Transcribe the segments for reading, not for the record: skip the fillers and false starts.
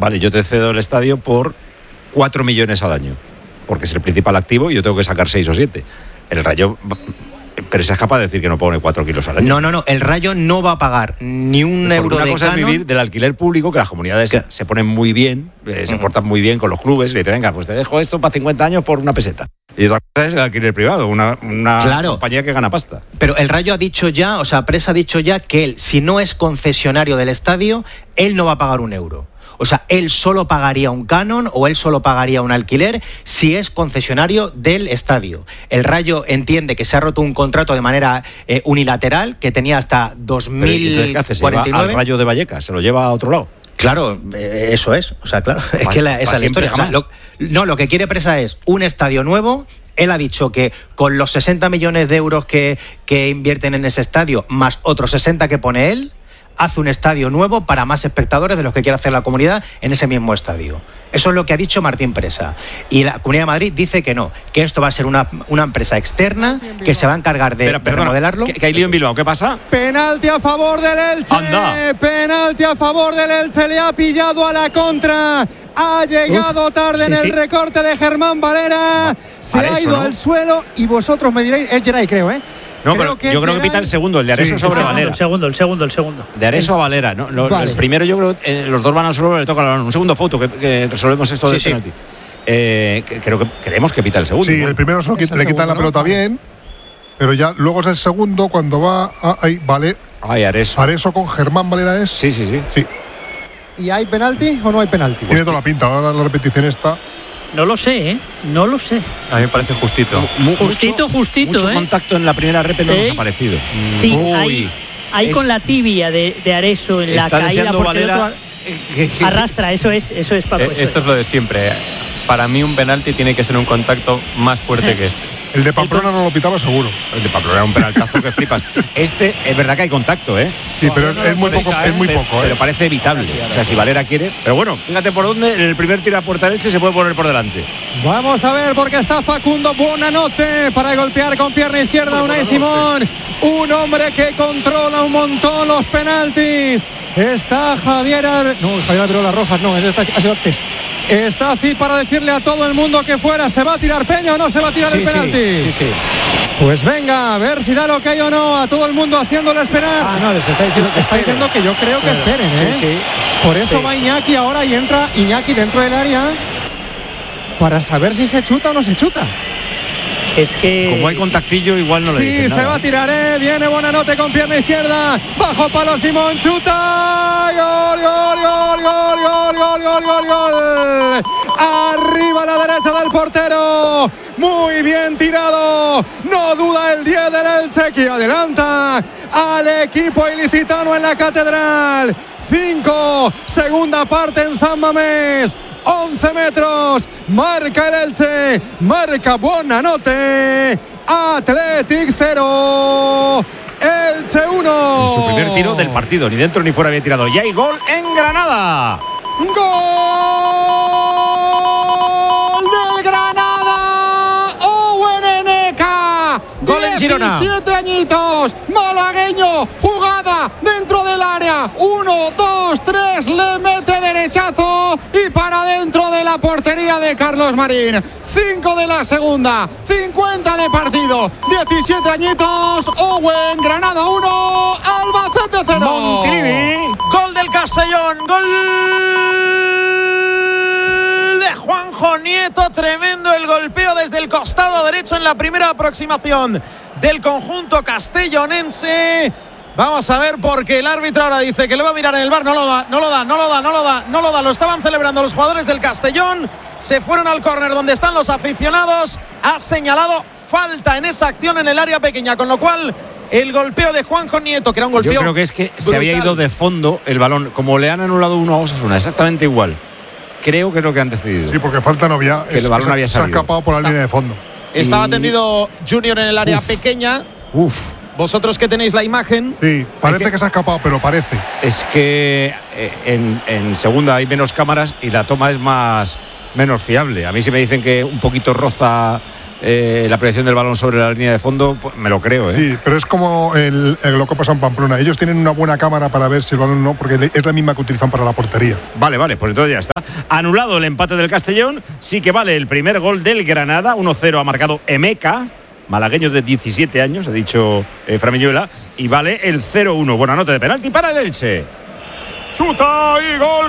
vale, yo te cedo el estadio por 4 millones al año, porque es el principal activo y yo tengo que sacar 6 o 7. El Rayo... Pero es capaz de decir que no pone 4 kilos al año. No. El Rayo no va a pagar ni un euro de canon. Una cosa es vivir del alquiler público, que las comunidades se ponen muy bien, se portan muy bien con los clubes, y le dicen, venga, pues te dejo esto para 50 años por una peseta. Y otra cosa es el alquiler privado, una compañía que gana pasta. Pero el Rayo ha dicho ya, Presa ha dicho ya que él, si no es concesionario del estadio, él no va a pagar un euro. O sea, él solo pagaría un canon o él solo pagaría un alquiler si es concesionario del estadio. El Rayo entiende que se ha roto un contrato de manera unilateral que tenía hasta 2049. ¿Qué hace? ¿Se lleva al Rayo de Vallecas? ¿Se lo lleva a otro lado? Claro, eso es. O sea, claro, es que esa es la historia. Lo que quiere Presa es un estadio nuevo. Él ha dicho que con los 60 millones de euros que invierten en ese estadio, más otros 60 que pone él, hace un estadio nuevo para más espectadores de los que quiere hacer la comunidad en ese mismo estadio. Eso es lo que ha dicho Martín Presa. Y la Comunidad de Madrid dice que no, que esto va a ser una empresa externa que se va a encargar de remodelarlo. ¿Qué hay lío en Bilbao? ¿Qué pasa? Penalti a favor del Elche. ¡Anda! Penalti a favor del Elche. Le ha pillado a la contra. Ha llegado tarde en el recorte de Germán Valera. Se ha ido al suelo y vosotros me diréis, es Geray, creo, ¿eh? No, pero yo creo que pita el segundo, el de Areso sobre Valera. El segundo. De Areso a Valera. No, vale. El primero yo creo que los dos van al suelo, le toca un segundo foto que resolvemos esto del penalti. Creemos que pita el segundo. Sí, el primero solo le quitan la pelota bien, pero ya luego es el segundo cuando va Areso. Areso con Germán Valera es. Sí. ¿Y hay penalti o no hay penalti? Tiene toda la pinta, ahora la repetición está. No lo sé, ¿eh? No lo sé. A mí me parece justito. Justito, mucho contacto en la primera rep no nos ha parecido. Sí, hay con la tibia de Areso en la caída porque Valera, el otro arrastra, eso es Paco. Esto es lo de siempre. Para mí un penalti tiene que ser un contacto más fuerte que este. El de Pamplona no lo pitaba seguro. El de Pamplona era un penaltazo que flipas. Este es verdad que hay contacto, ¿eh? Sí, pero es muy poco. Pero parece evitable. O sea, si Valera quiere. Pero bueno, fíjate por dónde en el primer tiro a puerta del Elche se puede poner por delante. Vamos a ver, porque está Facundo Buonanotte para golpear con pierna izquierda a Unai Simón. Un hombre que controla un montón los penaltis. Está Javier Albirola Rojas, no, ese ha sido antes. Está así para decirle a todo el mundo que fuera. ¿Se va a tirar Peña o no se va a tirar el penalti? Sí. Pues venga, a ver si da lo que hay o no. A todo el mundo haciéndole esperar. No, les está diciendo que yo creo que esperen, ¿eh? Sí. Por eso va Iñaki ahora y entra Iñaki dentro del área para saber si se chuta o no se chuta. Es que como hay contactillo igual no le dicen nada. Se va a tirar, viene Buonanotte con pierna izquierda, bajo palo Simón, chuta, gol, arriba a la derecha del portero, muy bien tirado, no duda el 10 del Elche que adelanta al equipo ilicitano en la Catedral. 5, segunda parte en San Mamés. 11 metros, marca el Elche, marca Buonanotte, Athletic 0, Elche 1. En su primer tiro del partido, ni dentro ni fuera había tirado. Y hay gol en Granada. ¡Gol del Granada! Owen Eneka. Gol en Girona. 17 añitos, malagueño, jugada dentro del área. 1, 2, 3, le mete derechazo y para dentro de la portería de Carlos Marín. 5 de la segunda, 50 de partido, 17 añitos, Owen, Granada 1, Albacete 0. Montilivi, gol del Castellón, gol de Juanjo Nieto, tremendo el golpeo desde el costado derecho en la primera aproximación del conjunto castellonense. Vamos a ver porque el árbitro ahora dice que le va a mirar en el VAR, no lo da, lo estaban celebrando los jugadores del Castellón, se fueron al córner donde están los aficionados, ha señalado falta en esa acción en el área pequeña, con lo cual el golpeo de Juanjo Nieto, que era un golpeo. Yo creo que es que brutal. Se había ido de fondo el balón, como le han anulado uno a Osasuna, exactamente igual. Creo que es lo que han decidido. Sí, porque falta no había. Que el balón había salido. Se ha escapado por la línea de fondo. Estaba tendido Junior en el área pequeña. Vosotros que tenéis la imagen. Sí, parece que se ha escapado, pero parece. Es que en segunda hay menos cámaras y la toma es menos fiable. A mí si me dicen que un poquito roza la proyección del balón sobre la línea de fondo, pues me lo creo. Sí, pero es como lo que pasa en Pamplona. Ellos tienen una buena cámara para ver si el balón no, porque es la misma que utilizan para la portería. Vale, pues entonces ya está. Anulado el empate del Castellón, sí que vale el primer gol del Granada, 1-0 ha marcado Emeka, malagueño de 17 años, ha dicho Framiñuela, y vale el 0-1. Buena nota de penalti para el Elche. Chuta y gol.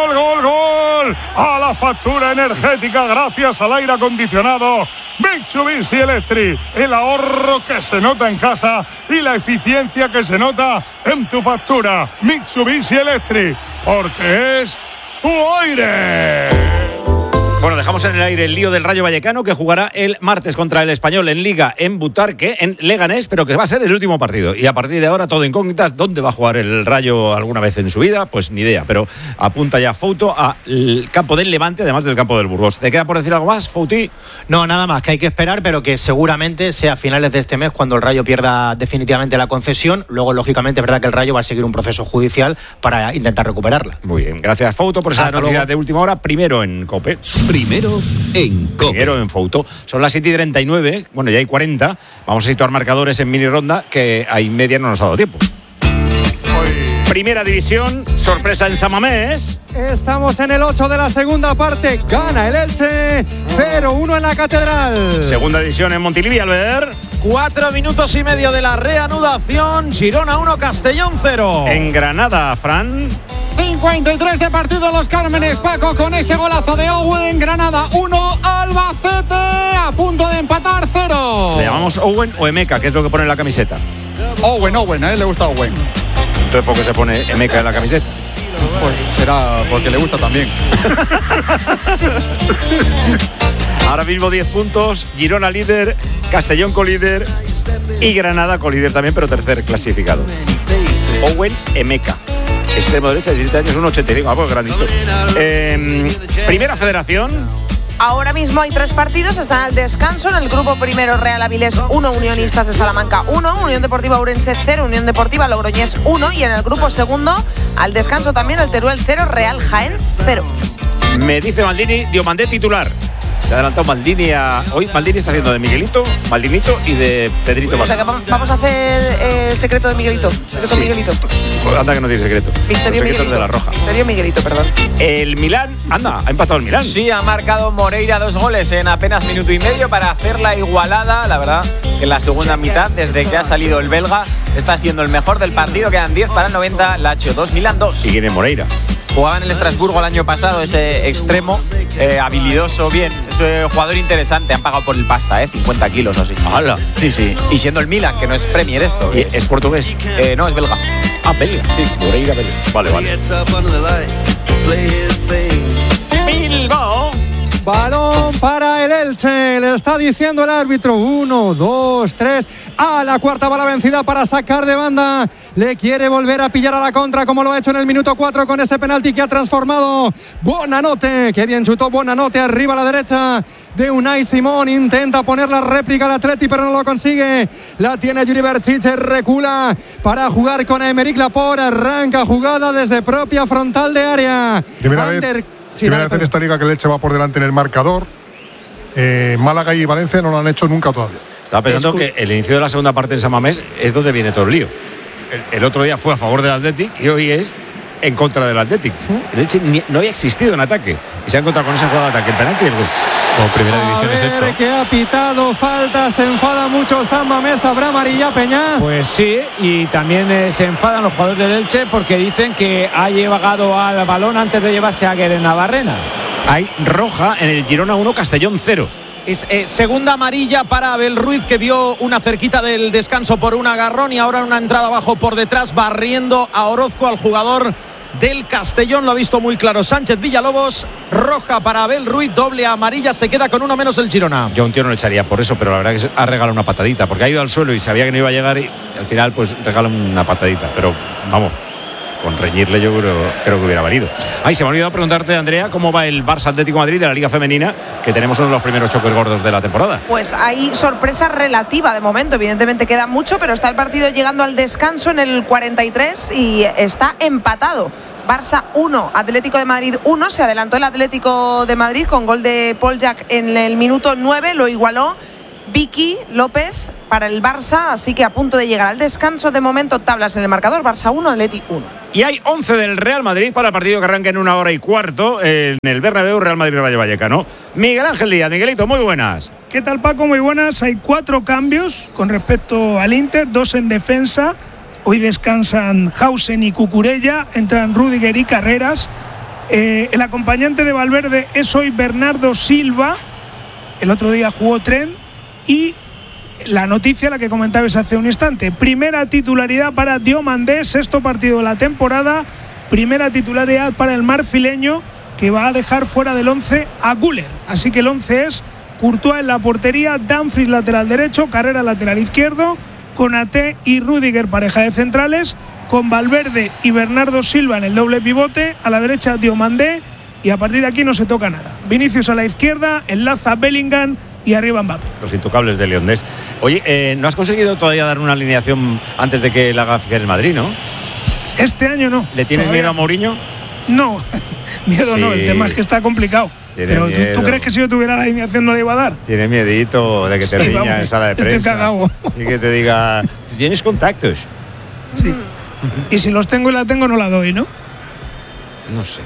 A la factura energética gracias al aire acondicionado Mitsubishi Electric. El ahorro que se nota en casa y la eficiencia que se nota en tu factura. Mitsubishi Electric, porque es tu aire. Bueno, dejamos en el aire el lío del Rayo Vallecano, que jugará el martes contra el Español en Liga en Butarque, en Leganés, pero que va a ser el último partido. Y a partir de ahora todo incógnitas. ¿Dónde va a jugar el Rayo alguna vez en su vida? Pues ni idea, pero apunta ya Fouto al campo del Levante, además del campo del Burgos. ¿Te queda por decir algo más, Fouti? No, nada más, que hay que esperar, pero que seguramente sea a finales de este mes cuando el Rayo pierda definitivamente la concesión. Luego, lógicamente, es verdad que el Rayo va a seguir un proceso judicial para intentar recuperarla. Muy bien, gracias, Fouto, por esa noticia de última hora. Primero en COPE. Primero en Fouto. Son las 7:39, bueno, ya hay 40. Vamos a situar marcadores en mini ronda, que a media no nos ha dado tiempo. Primera división, sorpresa en San Mamés. Estamos en el 8 de la segunda parte. Gana el Elche, 0-1 en la Catedral. Segunda división en Montilivi, Albert. 4 minutos y medio de la reanudación. Girona 1, Castellón 0. En Granada, Fran. 53 de partido Los Cármenes, Paco, con ese golazo de Owen. Granada 1, Albacete a punto de empatar 0. ¿Le llamamos Owen o Emeka, que es lo que pone en la camiseta? Owen, a él le gusta Owen. Entonces, ¿por qué se pone Emeka en la camiseta? Pues será porque le gusta también. Ahora mismo 10 puntos, Girona líder, Castellón colíder y Granada colíder también, pero tercer clasificado. Owen Emeka, extremo derecha, 17 años, 1,85, algo grandito. Primera Federación. Ahora mismo hay 3 partidos, están al descanso. En el grupo primero, Real Avilés 1, Unionistas de Salamanca 1, Unión Deportiva Ourense 0, Unión Deportiva Logroñés 1. Y en el grupo segundo, al descanso también, el Teruel 0, Real Jaén 0. Me dice Maldini, Diomandé titular. Se ha adelantado Maldini hoy Maldini está haciendo de Miguelito, Maldinito y de Pedrito. O sea que vamos a hacer el secreto de Miguelito. Sí. Miguelito. Anda que no tiene secreto. Misterio Miguelito. De la Roja. Misterio Miguelito, perdón. El Milán, ha empatado el Milán. Sí, ha marcado Moreira 2 goles en apenas minuto y medio para hacer la igualada. La verdad que en la segunda mitad, desde que ha salido el belga, está siendo el mejor del partido. Quedan 10 para el 90, Lazio 2, Milán 2. ¿Y quién es Moreira? Jugaba en el Estrasburgo el año pasado, ese extremo, habilidoso, bien, es jugador interesante. Han pagado por el pasta, 50 kilos o así. ¡Hala! Sí. Y siendo el Milan, que no es Premier esto. ¿Y es portugués? No, es belga. Ah, belga. Sí, Moreira belga. Vale. Bilbao. Balón para el Elche, le está diciendo el árbitro. 1, 2, 3. A la cuarta va la vencida para sacar de banda. Le quiere volver a pillar a la contra, como lo ha hecho en el minuto 4 con ese penalti que ha transformado Buonanotte. Qué bien chutó Buonanotte arriba a la derecha de Unai Simón. Intenta poner la réplica al Atleti, pero no lo consigue. La tiene Yuri Berchiche, recula para jugar con Aymeric Laporte. Arranca jugada desde propia frontal de área. Primera vez en esta liga que el Elche va por delante en el marcador. Málaga y Valencia no lo han hecho nunca todavía. Estaba pensando que el inicio de la segunda parte en San Mamés es donde viene todo el lío. El otro día fue a favor del Athletic y hoy es en contra del Athletic. El Elche no había existido en ataque y se ha encontrado con esa jugada de ataque, el penalti y el gol. Primera división es esto. Que ha pitado falta, se enfada mucho San Mamés, habrá amarilla Peña. Pues sí, y también se enfadan los jugadores del Elche porque dicen que ha llegado al balón antes de llevarse a Gueren Navarrena. Hay roja en el Girona 1, Castellón 0. Es segunda amarilla para Abel Ruiz, que vio una cerquita del descanso por un agarrón y ahora una entrada abajo por detrás, barriendo a Orozco, al jugador del Castellón. Lo ha visto muy claro Sánchez Villalobos. Roja para Abel Ruiz, doble amarilla, se queda con uno menos el Girona. Yo a un tío no le echaría por eso, pero la verdad que ha regalado una patadita, porque ha ido al suelo y sabía que no iba a llegar y al final pues regala una patadita, pero vamos, con reñirle yo creo que hubiera valido. Se me ha olvidado preguntarte, Andrea, cómo va el Barça Atlético Madrid de la Liga Femenina, que tenemos uno de los primeros choques gordos de la temporada. Pues hay sorpresa relativa de momento, evidentemente queda mucho, pero está el partido llegando al descanso en el 43 y está empatado. Barça 1, Atlético de Madrid 1, se adelantó el Atlético de Madrid con gol de Poljak en el minuto 9, lo igualó Vicky López para el Barça, así que a punto de llegar al descanso. De momento tablas en el marcador, Barça 1, Atleti 1. Y hay 11 del Real Madrid para el partido que arranca en 1 hora y cuarto en el Bernabéu, Real Madrid-Rayo Vallecano. Miguel Ángel Díaz. Miguelito, muy buenas. ¿Qué tal, Paco? Muy buenas. Hay 4 cambios con respecto al Inter, 2 en defensa. Hoy descansan Hausen y Cucurella, entran Rüdiger y Carreras. El acompañante de Valverde es hoy Bernardo Silva. El otro día jugó Trent. Y la noticia, la que comentabais hace un instante, primera titularidad para Diomandé, 6º partido de la temporada, primera titularidad para el marfileño, que va a dejar fuera del 11 a Güler. Así que el 11 es Courtois en la portería, Dumfries lateral derecho, Carrera lateral izquierdo, Konaté y Rüdiger pareja de centrales, con Valverde y Bernardo Silva en el doble pivote, a la derecha Diomandé, y a partir de aquí no se toca nada. Vinicius a la izquierda, enlaza Bellingham y arriba Mbappé. Los intocables de Leondés. Oye, no has conseguido todavía dar una alineación antes de que la haga oficial el Madrid, ¿no? Este año no. ¿Le tienes miedo a Mourinho? No, miedo sí. No, el tema es que está complicado. Pero ¿tú crees que si yo tuviera la alineación no le iba a dar? Tiene miedito de que te riña en sala de prensa. Estoy cagado. Y que te diga, ¿tienes contactos? Sí. Y si los tengo y la tengo, no la doy, ¿no? No sé.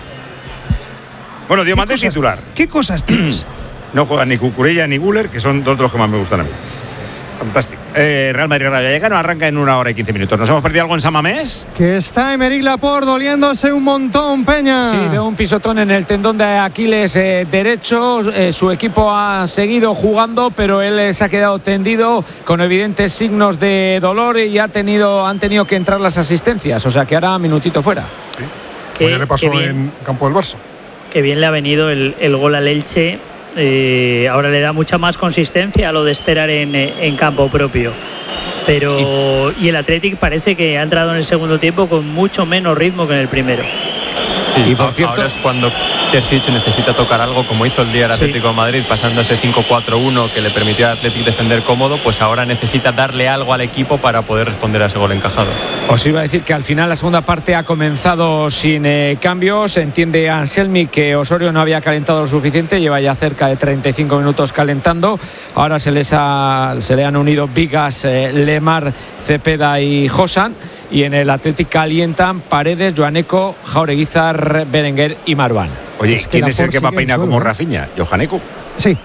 Bueno, Diomandé titular. ¿Qué cosas tienes? No juegan ni Cucurella ni Güler, que son 2 de los que más me gustan a mí. Fantástico. Real Madrid Rayo Vallecano arranca en 1 hora y 15 minutos. ¿Nos hemos perdido algo en San Mamés? Que está Aymeric Laporte doliéndose un montón, Peña. Sí, de un pisotón en el tendón de Aquiles derecho. Su equipo ha seguido jugando, pero él se ha quedado tendido con evidentes signos de dolor y han tenido que entrar las asistencias. O sea que ahora minutito fuera. Sí. Pues ya le pasó en campo del Barça. Qué bien le ha venido el gol al Elche. Ahora le da mucha más consistencia a lo de esperar en campo propio. Pero y el Athletic parece que ha entrado en el segundo tiempo con mucho menos ritmo que en el primero. Y por cierto, ahora es cuando Terzic necesita tocar algo, como hizo el día el Atlético de Madrid, pasando ese 5-4-1 que le permitió al Athletic defender cómodo. Pues ahora necesita darle algo al equipo para poder responder a ese gol encajado. Os iba a decir que al final la segunda parte ha comenzado sin cambios. Entiende Anselmi que Osorio no había calentado lo suficiente, lleva ya cerca de 35 minutos calentando. Ahora se le han unido Vigas, Lemar, Cepeda y Josan. Y en el Athletic calientan Paredes, Joaneco, Jaureguizar, Berenguer y Marwan. Oye, ¿quién es el que va a peinar como Rafinha? ¿Joaneco? Sí.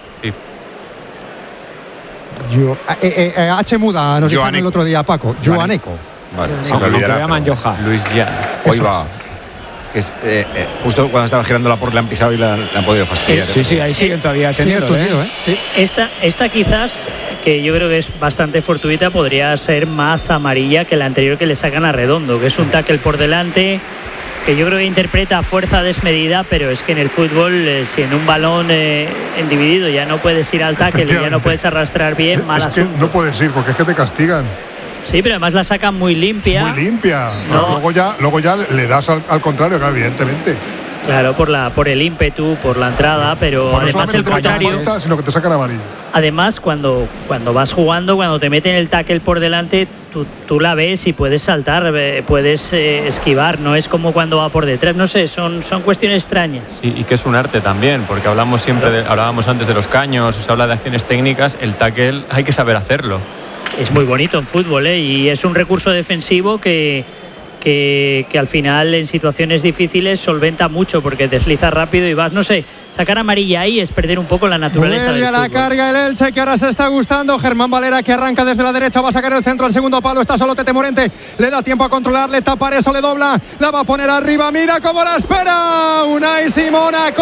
H muda nos dijeron el otro día, Paco. Joaneco. Vale, se me olvidará. Lo llaman Joja. Luis Jan. Hoy va. Que es, justo cuando estaba girando Laporte le han pisado y le han podido fastidiar. Sí, ahí siguen todavía teniendo. Sí. Esta quizás, que yo creo que es bastante fortuita, podría ser más amarilla que la anterior que le sacan a Redondo, que es un tackle por delante, que yo creo que interpreta fuerza desmedida, pero es que en el fútbol, si en un balón en dividido ya no puedes ir al tackle y ya no puedes arrastrar bien, mal asunto. No puedes ir porque es que te castigan. Sí, pero además la sacan muy limpia. Muy limpia. No. Luego ya le das al contrario, claro, evidentemente. Claro, por el ímpetu, por la entrada, pero además el contrario. Falta, sino que te sacan amarillo. Además, cuando vas jugando, cuando te meten el tackle por delante, tú la ves y puedes saltar, puedes esquivar. No es como cuando va por detrás. No sé, son cuestiones extrañas. Y que es un arte también, porque hablábamos antes de los caños, se habla de acciones técnicas. El tackle hay que saber hacerlo. Es muy bonito en fútbol, y es un recurso defensivo que al final en situaciones difíciles solventa mucho, porque desliza rápido y vas, no sé, sacar amarilla ahí es perder un poco la naturaleza del fútbol. La carga el Elche, que ahora se está gustando. Germán Valera, que arranca desde la derecha, va a sacar el centro al segundo palo, está solo Tete Morente, le da tiempo a controlarle, tapar eso, le dobla, la va a poner arriba, mira cómo la espera Unai Simón a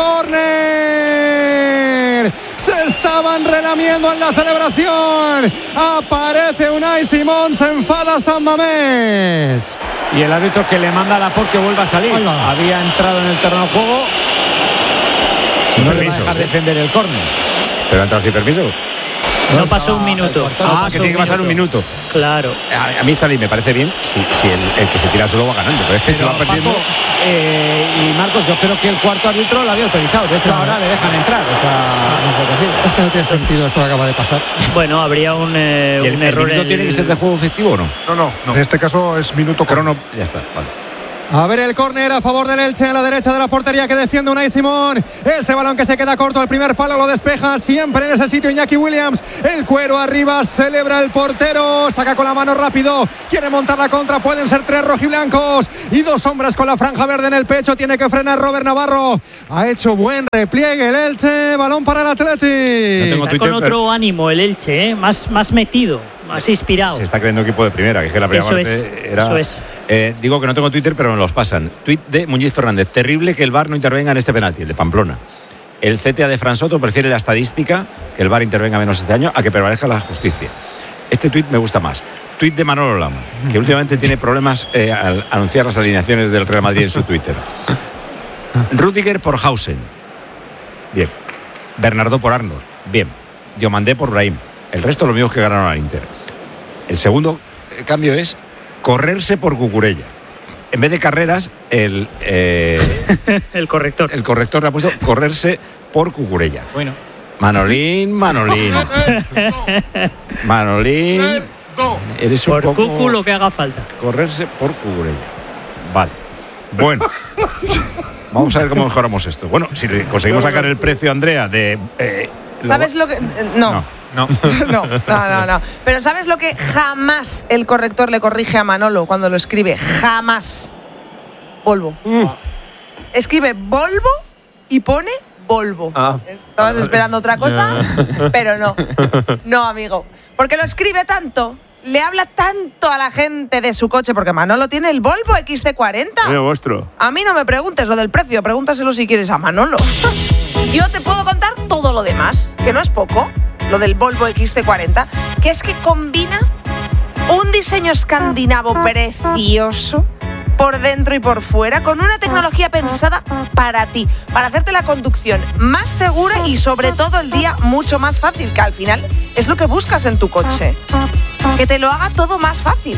córner. Se estaban relamiendo en la celebración, aparece Unai Simón, se enfada San Mamés. Y el árbitro que le manda a Laporte que vuelva a salir. Había entrado en el terreno de juego. Sin no permiso, le va a dejar defender el córner. ¿Pero ha entrado sin permiso? No pasó un minuto. Que tiene que pasar un minuto. Claro. A mí Stalin me parece bien si el que se tira solo va ganando. Pero es que se va perdiendo. Paco, y Marcos, yo creo que el cuarto árbitro lo había autorizado. De hecho, ahora le dejan entrar. O sea, no sé qué sigue. Es que no tiene sentido esto que acaba de pasar. Bueno, habría un error. ¿El minuto tiene que ser de juego efectivo o no? No. En este caso es minuto crono. Ya está, vale. A ver el córner a favor del Elche, a la derecha de la portería que defiende Unai Simón. Ese balón que se queda corto, el primer palo lo despeja siempre en ese sitio Iñaki Williams. El cuero arriba, celebra el portero, saca con la mano rápido, quiere montar la contra, pueden ser 3 rojiblancos y 2 hombres con la franja verde en el pecho. Tiene que frenar Robert Navarro. Ha hecho buen repliegue el Elche, balón para el Athletic. Está con otro ánimo el Elche, más metido, más inspirado. Se está creyendo equipo de primera, que es que la primera parte era... Eso es. Digo que no tengo Twitter, pero me los pasan. Tuit de Muñiz Fernández. Terrible que el VAR no intervenga en este penalti, el de Pamplona. El CTA de Fran Soto prefiere la estadística, que el VAR intervenga menos este año, a que prevalezca la justicia. Este tuit me gusta más. Tuit de Manolo Lama, que últimamente tiene problemas al anunciar las alineaciones del Real Madrid en su Twitter. Rüdiger por Hausen. Bien. Bernardo por Arnold. Bien. Diomandé por Brahim. El resto los mismos que ganaron al Inter. El segundo cambio es correrse por Cucurella. En vez de carreras, el corrector. El corrector le ha puesto correrse por Cucurella. Bueno. Manolín. Eres un por poco... Cucu lo que haga falta. Correrse por Cucurella. Vale. Bueno. Vamos a ver cómo mejoramos esto. Bueno, si le conseguimos sacar el precio, Andrea, de... ¿Sabes lo que...? No. Pero ¿sabes lo que jamás el corrector le corrige a Manolo cuando lo escribe? Jamás. Volvo. Escribe Volvo y pone Volvo. Estabas esperando otra cosa, pero no. No, amigo. Porque lo escribe tanto, le habla tanto a la gente de su coche, porque Manolo tiene el Volvo XC40. Vuestro. A mí no me preguntes lo del precio, pregúntaselo si quieres a Manolo. Yo te puedo contar todo lo demás, que no es poco. Lo del Volvo XC40, que es que combina un diseño escandinavo precioso por dentro y por fuera, con una tecnología pensada para ti, para hacerte la conducción más segura y sobre todo el día mucho más fácil, que al final es lo que buscas en tu coche, que te lo haga todo más fácil.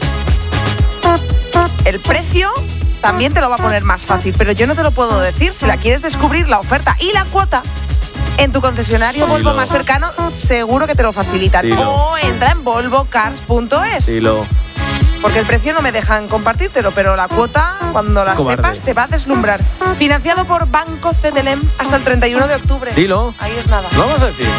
El precio también te lo va a poner más fácil, pero yo no te lo puedo decir. Si la quieres descubrir, la oferta y la cuota en tu concesionario Volvo más cercano, seguro que te lo facilitan. O entra en volvocars.es. Porque el precio no me dejan compartírtelo, pero la cuota, cuando la sepas, te va a deslumbrar. Financiado por Banco CTLM hasta el 31 de octubre. Dilo. Ahí es nada. ¿Lo vas a decir?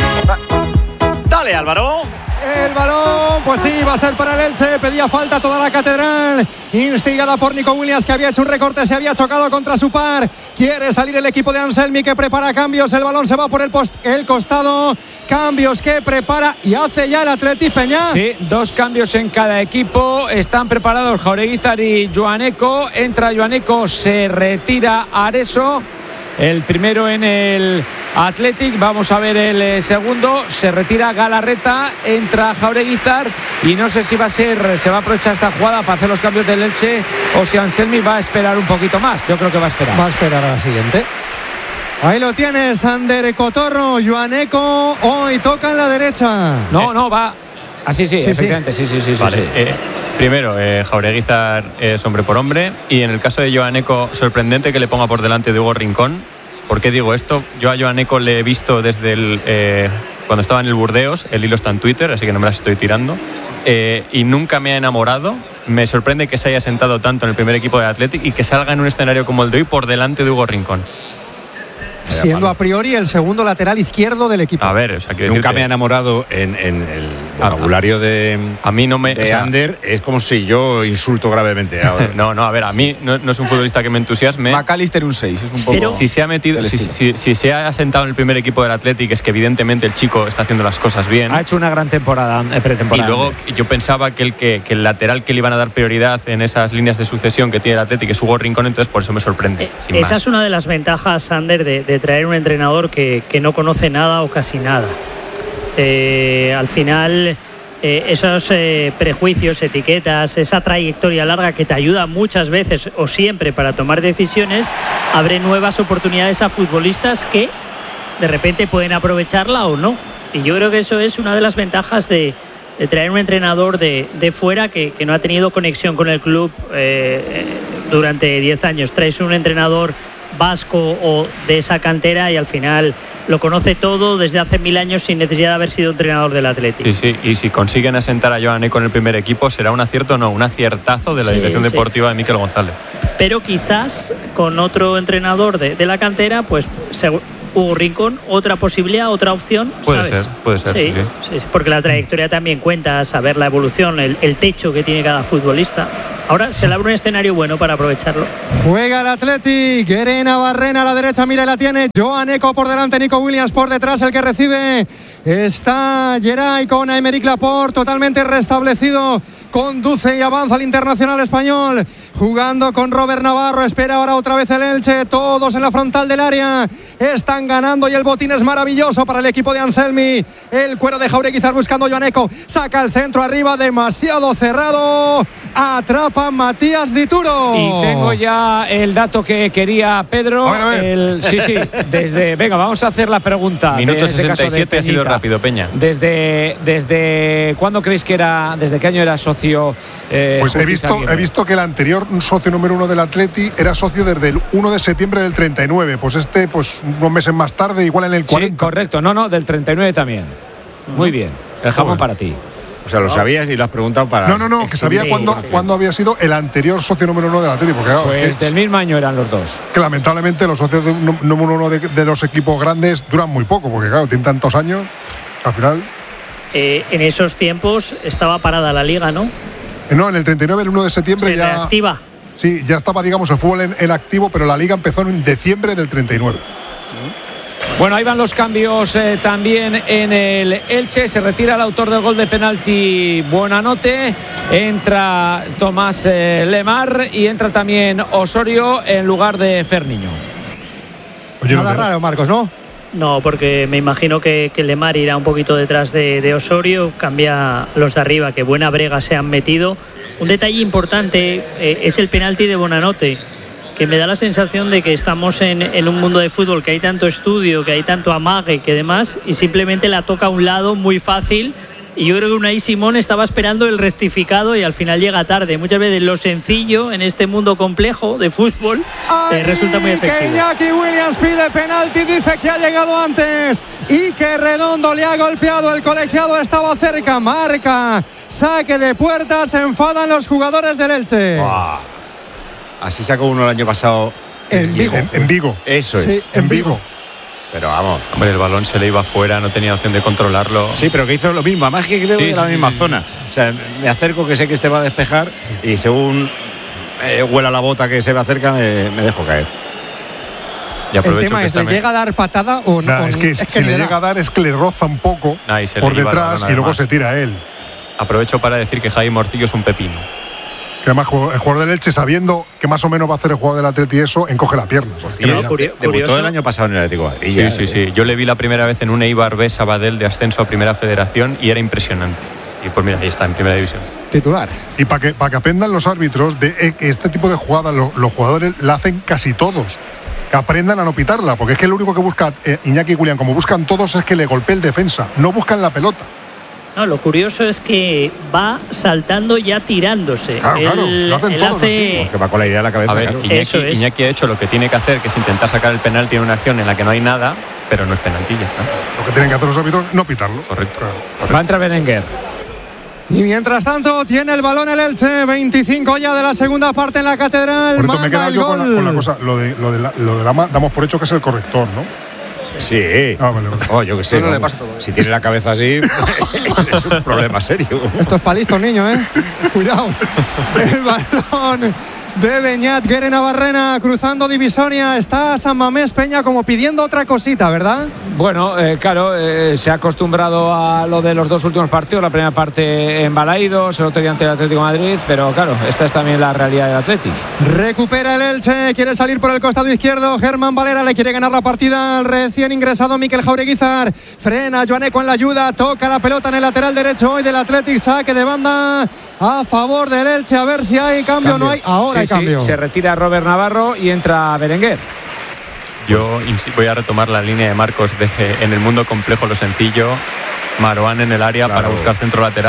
No. Dale, Álvaro. El balón, pues sí, va a ser para el Elche. Pedía falta toda la catedral, instigada por Nico Williams, que había hecho un recorte, se había chocado contra su par. Quiere salir el equipo de Anselmi, que prepara cambios. El balón se va por el costado. Cambios que prepara y hace ya el Athletic, Peña. Sí, 2 cambios en cada equipo. Están preparados Jaureguizar y Joaneco. Entra Joaneco, se retira Areso. El primero en el Athletic, vamos a ver el segundo, se retira Galarreta, entra Jaureguizar y no sé si se va a aprovechar esta jugada para hacer los cambios del Elche o si Anselmi va a esperar un poquito más. Yo creo que va a esperar. Va a esperar a la siguiente. Ahí lo tienes, Ander Cotorro, Joaneco, hoy toca en la derecha. No, va... Sí, efectivamente, sí. Vale, primero, Jaureguizar es hombre por hombre y en el caso de Joaneco, sorprendente que le ponga por delante de Hugo Rincón. ¿Por qué digo esto? Yo a Joaneco le he visto desde cuando estaba en el Burdeos, el hilo está en Twitter, así que no me las estoy tirando, y nunca me ha enamorado. Me sorprende que se haya sentado tanto en el primer equipo de Athletic y que salga en un escenario como el de hoy por delante de Hugo Rincón. Siendo a priori el segundo lateral izquierdo del equipo. A ver, o sea, nunca me ha enamorado en el vocabulario de Ander. Es como si yo insulto gravemente ahora. No, a ver, a mí no es un futbolista que me entusiasme. McAllister un 6, es un poco. Si se ha metido, si se ha sentado en el primer equipo del Athletic, es que evidentemente el chico está haciendo las cosas bien. Ha hecho una gran temporada, pretemporada. Y luego yo pensaba que el lateral que le iban a dar prioridad en esas líneas de sucesión que tiene el Athletic es Hugo Rincón, entonces por eso me sorprende. Esa es una de las ventajas, Ander, de traer un entrenador que no conoce nada o casi nada. Al final, esos prejuicios, etiquetas, esa trayectoria larga que te ayuda muchas veces o siempre para tomar decisiones, abre nuevas oportunidades a futbolistas que de repente pueden aprovecharla o no. Y yo creo que eso es una de las ventajas de traer un entrenador de fuera que no ha tenido conexión con el club durante 10 años. Traes un entrenador vasco o de esa cantera y al final lo conoce todo desde hace 1000 años sin necesidad de haber sido entrenador del Athletic. Sí, y si consiguen asentar a Joan Eco en el primer equipo, será un acierto, no, un aciertazo de la dirección deportiva de Mikel González. Pero quizás con otro entrenador de la cantera, pues Hugo Rincón, otra posibilidad, otra opción. Puede ser. Sí, porque la trayectoria también cuenta, saber la evolución, el techo que tiene cada futbolista. Ahora se le abre un escenario bueno para aprovecharlo. Juega el Athletic, Guerena Barrena a la derecha, mira y la tiene. Joan Eco por delante, Nico Williams por detrás, el que recibe está Geray con Aymeric Laporte, totalmente restablecido. Conduce y avanza el internacional español, jugando con Robert Navarro. Espera ahora otra vez el Elche, todos en la frontal del área. Están ganando y el botín es maravilloso para el equipo de Anselmi. El cuero de Jaureguizar buscando a Joan Eco, saca el centro arriba, demasiado cerrado. Atrapa Matías Dituro. Y tengo ya el dato que quería Pedro. A ver. Sí, venga, vamos a hacer la pregunta. Minuto 67 ha sido rápido, Peña. ¿Desde cuándo creéis que era, desde qué año era socio? Pues he visto que el anterior socio número 1 del Atleti era socio desde el 1 de septiembre del 39. Pues unos meses más tarde, igual en el 40. Sí, correcto. No, del 39 también. Muy bien. El jamón para ti. O sea, lo sabías y lo has preguntado para... No, que sabía cuándo había sido el anterior socio número 1 del Atleti. Porque, claro, pues del mismo año eran los dos. Que lamentablemente los socios número 1 de los equipos grandes duran muy poco, porque claro, tienen tantos años, al final... En esos tiempos estaba parada la liga, ¿no? No, en el 39, el 1 de septiembre se ya... reactiva. Sí, ya estaba, digamos, el fútbol en activo, pero la liga empezó en diciembre del 39. Bueno, ahí van los cambios también en el Elche. Se retira el autor del gol de penalti, Buonanotte. Entra Tomás Lemar y entra también Osorio en lugar de Ferniño. Oye, nada raro, Marcos, ¿no? No, porque me imagino que Lemar irá un poquito detrás de Osorio, cambia los de arriba, que buena brega se han metido. Un detalle importante es el penalti de Buonanotte, que me da la sensación de que estamos en un mundo de fútbol que hay tanto estudio, que hay tanto amague, que demás, y simplemente la toca a un lado muy fácil. Y yo creo que Unai Simón estaba esperando el rectificado y al final llega tarde. Muchas veces lo sencillo en este mundo complejo de fútbol resulta muy efectivo. Que Iñaki Williams pide penalti, dice que ha llegado antes y que Redondo le ha golpeado. El colegiado estaba cerca, marca saque de puerta, se enfadan los jugadores del Elche. Wow. Así sacó uno el año pasado en Vigo. En Vigo. Eso es. Sí, en Vigo. Pero vamos. Hombre, el balón se le iba afuera, no tenía opción de controlarlo. Sí, pero que hizo lo mismo, además que creo que en la misma zona. O sea, me acerco que sé que este va a despejar y según huela la bota que se me acerca, me dejo caer. Y el tema es, ¿le llega a dar patada o no? Es que si le llega a dar es que le roza un poco por detrás y luego se tira a él. Aprovecho para decir que Javi Morcillo es un pepino. Que además el jugador del Elche, sabiendo que más o menos va a hacer el jugador del Atleti eso, encoge la pierna. Debutó el año pasado en el Atlético de Madrid. Sí. Yo le vi la primera vez en un Eibar B Sabadell de ascenso a Primera Federación y era impresionante. Y pues mira, ahí está, en Primera División. Titular. Y para que aprendan los árbitros de que este tipo de jugadas los jugadores la hacen casi todos. Que aprendan a no pitarla, porque es que lo único que busca Iñaki y William, como buscan todos, es que le golpee el defensa. No buscan la pelota. No, lo curioso es que va saltando ya tirándose. Claro, lo hacen todos así. Porque va con la idea de la cabeza. A ver, claro. Iñaki ha hecho lo que tiene que hacer, que es intentar sacar el penalti en una acción en la que no hay nada, pero no es penalti, ya está. Lo que tienen que hacer los árbitros es no pitarlo. Correcto. Va a entrar Berenguer. Y mientras tanto tiene el balón el Elche, 25 ya de la segunda parte en la Catedral. Por me he quedado yo con la cosa, lo de Lama, damos por hecho que es el corrector, ¿no? Sí. Vale. Yo que sé. le pasa todo. Si tiene la cabeza así, es un problema serio. Esto es para listos, niño, ¿eh? Cuidado. El balón de Beñat, Guerena Barrena, cruzando divisoria. Está San Mamés Peña como pidiendo otra cosita, ¿verdad? Bueno, claro, se ha acostumbrado a lo de los dos últimos partidos. La primera parte en Balaídos, el otro día ante el Atlético de Madrid. Pero claro, esta es también la realidad del Atlético. Recupera el Elche, quiere salir por el costado izquierdo. Germán Valera le quiere ganar la partida al recién ingresado Mikel Jaureguizar. Frena Joan Eco en la ayuda, toca la pelota en el lateral derecho hoy del Athletic. Saque de banda a favor del Elche. A ver si hay cambio o no hay. Ahora hay cambio. Se retira Robert Navarro y entra Berenguer. Yo voy a retomar la línea de Marcos de en el mundo complejo lo sencillo. Marouane en el área para buscar centro lateral.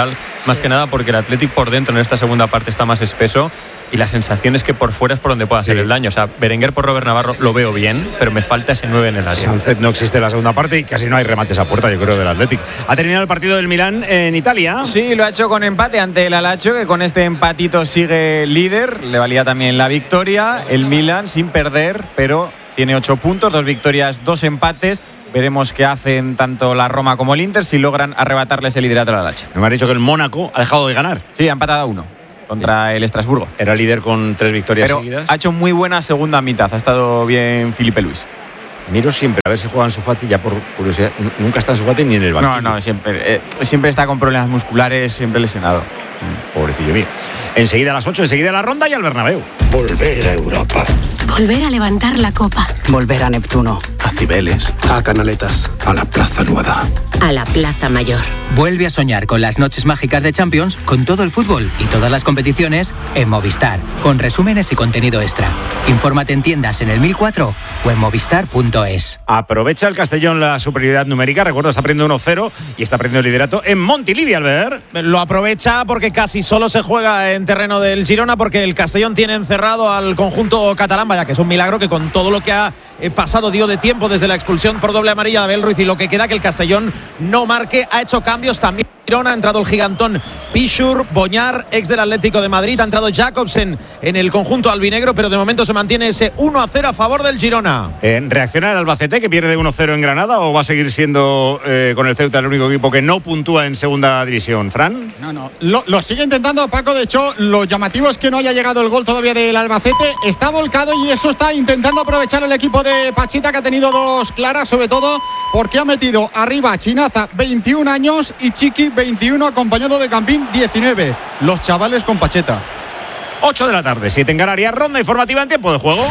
más que nada porque el Athletic por dentro en esta segunda parte está más espeso y la sensación es que por fuera es por donde puede hacer el daño. O sea, Berenguer por Robert Navarro lo veo bien, pero me falta ese 9 en el área. Sánchez no existe en la segunda parte y casi no hay remates a puerta, yo creo, del Athletic. ¿Ha terminado el partido del Milán en Italia? Sí, lo ha hecho con empate ante el Alacho, que con este empatito sigue líder. Le valía también la victoria. El Milán sin perder, pero tiene 8 puntos, 2 victorias, 2 empates. Veremos qué hacen tanto la Roma como el Inter si logran arrebatarles el liderato al Alacho. Me han dicho que el Mónaco ha dejado de ganar. Sí, ha empatado a 1 contra el Estrasburgo. Era líder con 3 victorias pero seguidas. Ha hecho muy buena segunda mitad. Ha estado bien Filipe Luis. Miro siempre a ver si juega Ansu Fati, ya por curiosidad. Nunca está Ansu Fati ni en el banquillo. No, siempre está con problemas musculares, siempre lesionado. Pobrecillo mío. Enseguida a las 8, enseguida a la Ronda y al Bernabéu. Volver a Europa. Volver a levantar la copa. Volver a Neptuno. A Cibeles. A Canaletas. A la Plaza Nueva. A la Plaza Mayor. Vuelve a soñar con las noches mágicas de Champions, con todo el fútbol y todas las competiciones en Movistar, con resúmenes y contenido extra. Infórmate en tiendas en el 1004 o en movistar.es. Aprovecha el Castellón la superioridad numérica. Recuerdo, está perdiendo 1-0 y está perdiendo el liderato en Montilivi, Albert. Lo aprovecha porque casi solo se juega en terreno del Girona, porque el Castellón tiene encerrado al conjunto catalán. Vaya que es un milagro que con todo lo que ha pasado dio de tiempo desde la expulsión por doble amarilla de Abel Ruiz y lo que queda que el Castellón no marque. Ha hecho cambios también Girona, ha entrado el gigantón Pichur, Boñar, ex del Atlético de Madrid, ha entrado Jacobsen en el conjunto albinegro, pero de momento se mantiene ese 1-0 a favor del Girona. ¿Reacciona el Albacete, que pierde 1-0 en Granada, o va a seguir siendo con el Ceuta el único equipo que no puntúa en segunda división? ¿Fran? No, lo sigue intentando Paco. De hecho, lo llamativo es que no haya llegado el gol todavía del Albacete. Está volcado y eso está intentando aprovechar el equipo de Pachita, que ha tenido 2 claras, sobre todo porque ha metido arriba Chinaza, 21 años, y Chiqui, 21, acompañado de Campín, 19. Los chavales con Pacheta. 8 de la tarde, 7 en Canarias. Ronda informativa en tiempo de juego.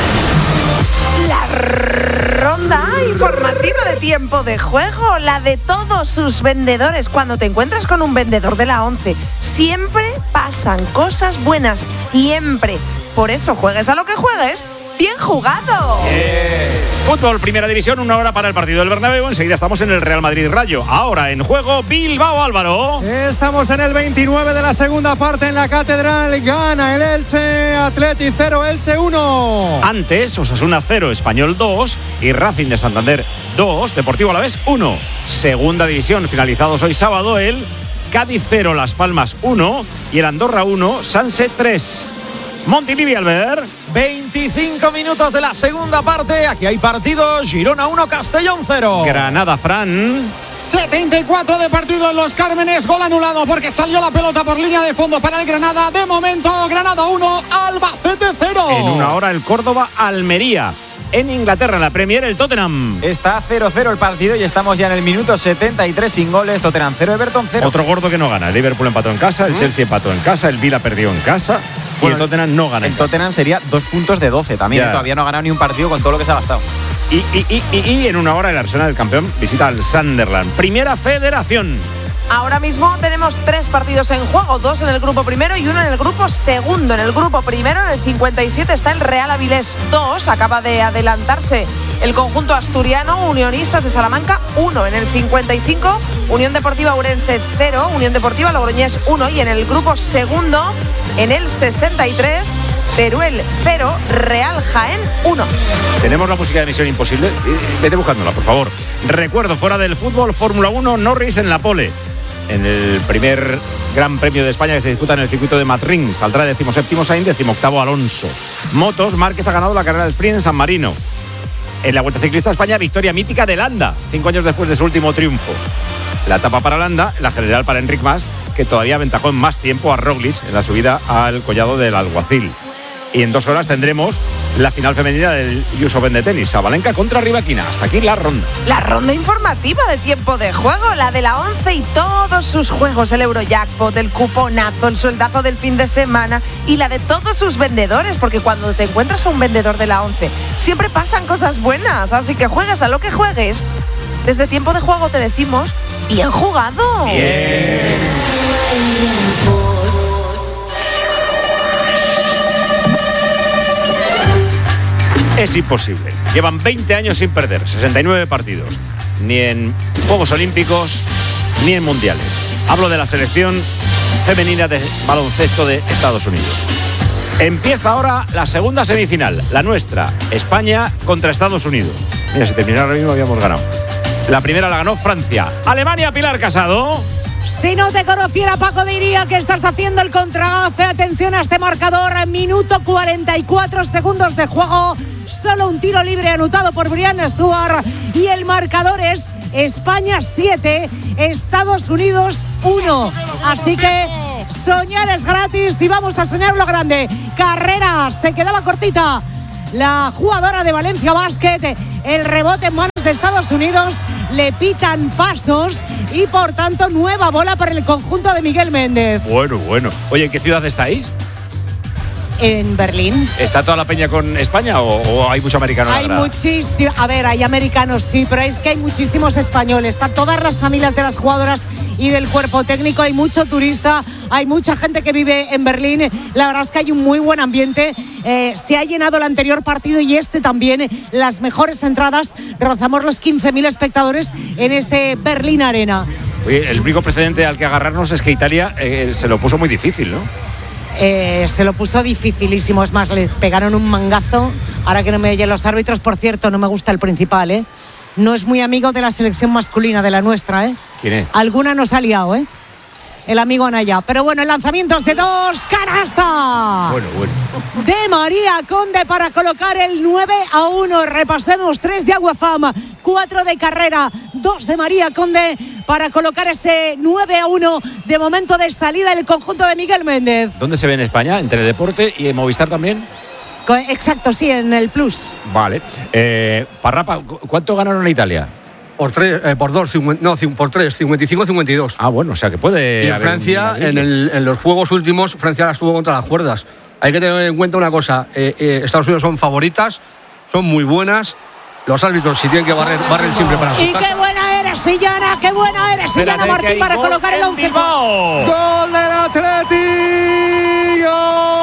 La ronda informativa de tiempo de juego, la de todos sus vendedores. Cuando te encuentras con un vendedor de la 11, siempre pasan cosas buenas, siempre. Por eso, juegues a lo que juegues, bien jugado. Fútbol, primera división, 1 hora para el partido del Bernabéu. Enseguida estamos en el Real Madrid Rayo. Ahora en juego Bilbao, Álvaro. Estamos en el 29 de la segunda parte en la Catedral. Gana el Elche, Athletic 0, Elche 1. Antes, Osasuna 0, Español 2 y Racing de Santander 2, Deportivo Alavés 1. Segunda división, finalizados hoy sábado, el Cádiz 0, Las Palmas 1 y el Andorra 1, Sanse 3. Montilivi, Albert. 25 minutos de la segunda parte. Aquí hay partidos. Girona 1, Castellón 0. Granada, Fran. 74 de partido en Los Cármenes. Gol anulado porque salió la pelota por línea de fondo para el Granada. De momento, Granada 1, Albacete 0. En 1 hora el Córdoba, Almería. En Inglaterra, en la Premier, el Tottenham. Está 0-0 el partido y estamos ya en el minuto 73 sin goles. Tottenham 0, Everton 0. Otro gordo que no gana. El Liverpool empató en casa, el Chelsea empató en casa, el Villa perdió en casa y el Tottenham no gana. El Tottenham sería 2 puntos de 12 también. Todavía no ha ganado ni un partido con todo lo que se ha gastado. Y en 1 hora el Arsenal, del campeón, visita al Sunderland. Primera Federación. Ahora mismo tenemos 3 partidos en juego, 2 en el grupo primero y 1 en el grupo segundo. En el grupo primero, en el 57, está el Real Avilés 2. Acaba de adelantarse el conjunto asturiano. Unionistas de Salamanca 1. En el 55, Unión Deportiva Ourense 0, Unión Deportiva Logroñés 1. Y en el grupo segundo, en el 63, Teruel 0, Real Jaén 1. Tenemos la música de Misión Imposible. Vete buscándola, por favor. Recuerdo, fuera del fútbol, Fórmula 1, Norris en la pole. En el primer Gran Premio de España que se disputa en el circuito de Madrid. Saldrá 17º Sainz, 18º Alonso. Motos, Márquez ha ganado la carrera de sprint en San Marino. En la Vuelta Ciclista a España, victoria mítica de Landa, 5 años después de su último triunfo. La etapa para Landa, la general para Enric Mas, que todavía aventajó en más tiempo a Roglic en la subida al collado del Alguacil. Y en 2 horas tendremos la final femenina del US Open de tenis, Sabalenka contra Rybakina. Hasta aquí la ronda. La ronda informativa de tiempo de juego, la de la 11 y todos sus juegos, el Eurojackpot, el cuponazo, el sueldazo del fin de semana y la de todos sus vendedores, porque cuando te encuentras a un vendedor de la 11 siempre pasan cosas buenas, así que juegues a lo que juegues. Desde tiempo de juego te decimos, bien jugado. Bien. Es imposible. Llevan 20 años sin perder, 69 partidos. Ni en Juegos Olímpicos, ni en Mundiales. Hablo de la selección femenina de baloncesto de Estados Unidos. Empieza ahora la segunda semifinal, la nuestra, España contra Estados Unidos. Mira, si terminara ahora mismo habíamos ganado. La primera la ganó Francia. Alemania, Pilar Casado. Si no te conociera, Paco, diría que estás haciendo el contragafe. Atención a este marcador. Minuto 44 segundos de juego. Solo un tiro libre anotado por Brianna Stewart. Y el marcador es España 7, Estados Unidos 1. Así que soñar es gratis y vamos a soñar lo grande. Carreras, se quedaba cortita la jugadora de Valencia Basket. El rebote en manos de Estados Unidos. Le pitan pasos y por tanto nueva bola para el conjunto de Miguel Méndez. Bueno. Oye, ¿en qué ciudad estáis? En Berlín. ¿Está toda la peña con España o hay mucho americano? Hay muchísimo. A ver, hay americanos, sí, pero es que hay muchísimos españoles. Están todas las familias de las jugadoras y del cuerpo técnico. Hay mucho turista, hay mucha gente que vive en Berlín. La verdad es que hay un muy buen ambiente. Se ha llenado el anterior partido y este también. Las mejores entradas. Rozamos los 15.000 espectadores en este Berlín Arena. Oye, el único precedente al que agarrarnos es que Italia se lo puso muy difícil, ¿no? Se lo puso dificilísimo. Es más, le pegaron un mangazo. Ahora que no me oyen los árbitros, por cierto, no me gusta el principal, ¿eh? No es muy amigo de la selección masculina, de la nuestra, ¿eh? ¿Quién es? Alguna nos ha liado, ¿eh? El amigo Anaya. Pero bueno, el lanzamiento es de 2, canasta. Bueno. De María Conde para colocar el 9-1. Repasemos: 3 de Aguafam, 4 de Carrera, 2 de María Conde para colocar ese 9-1 de momento de salida del conjunto de Miguel Méndez. ¿Dónde se ve en España? ¿En Teledeporte y en Movistar también? Exacto, sí, en el Plus. Vale. Parrapa, ¿cuánto ganaron en Italia? Por 3, por 2, no, por 3, 55-52. Ah, bueno, o sea que puede. Y en Francia, en los juegos últimos, Francia la estuvo contra las cuerdas. Hay que tener en cuenta una cosa: Estados Unidos son favoritas, son muy buenas. Los árbitros, si tienen que barren siempre para su casa. ¡Qué buena eres, Sillana! ¡Qué buena eres, Sillana Martín, para colocar el 11! ¡Gol del Atlético!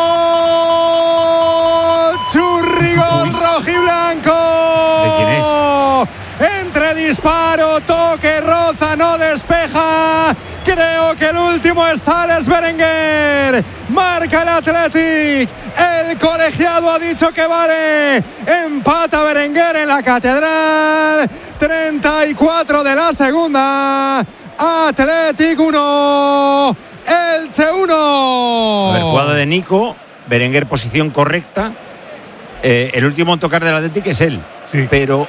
¡Churrigón rojiblanco! ¿De quién es? Entre disparo, toque, roza, no despeja. Creo que el último es Alex Berenguer. Marca el Athletic. El colegiado ha dicho que vale. Empata Berenguer en la Catedral. 34 de la segunda. Athletic 1. Elche 1. A ver, jugada de Nico. Berenguer, posición correcta. El último en tocar del Athletic es él. Sí. Pero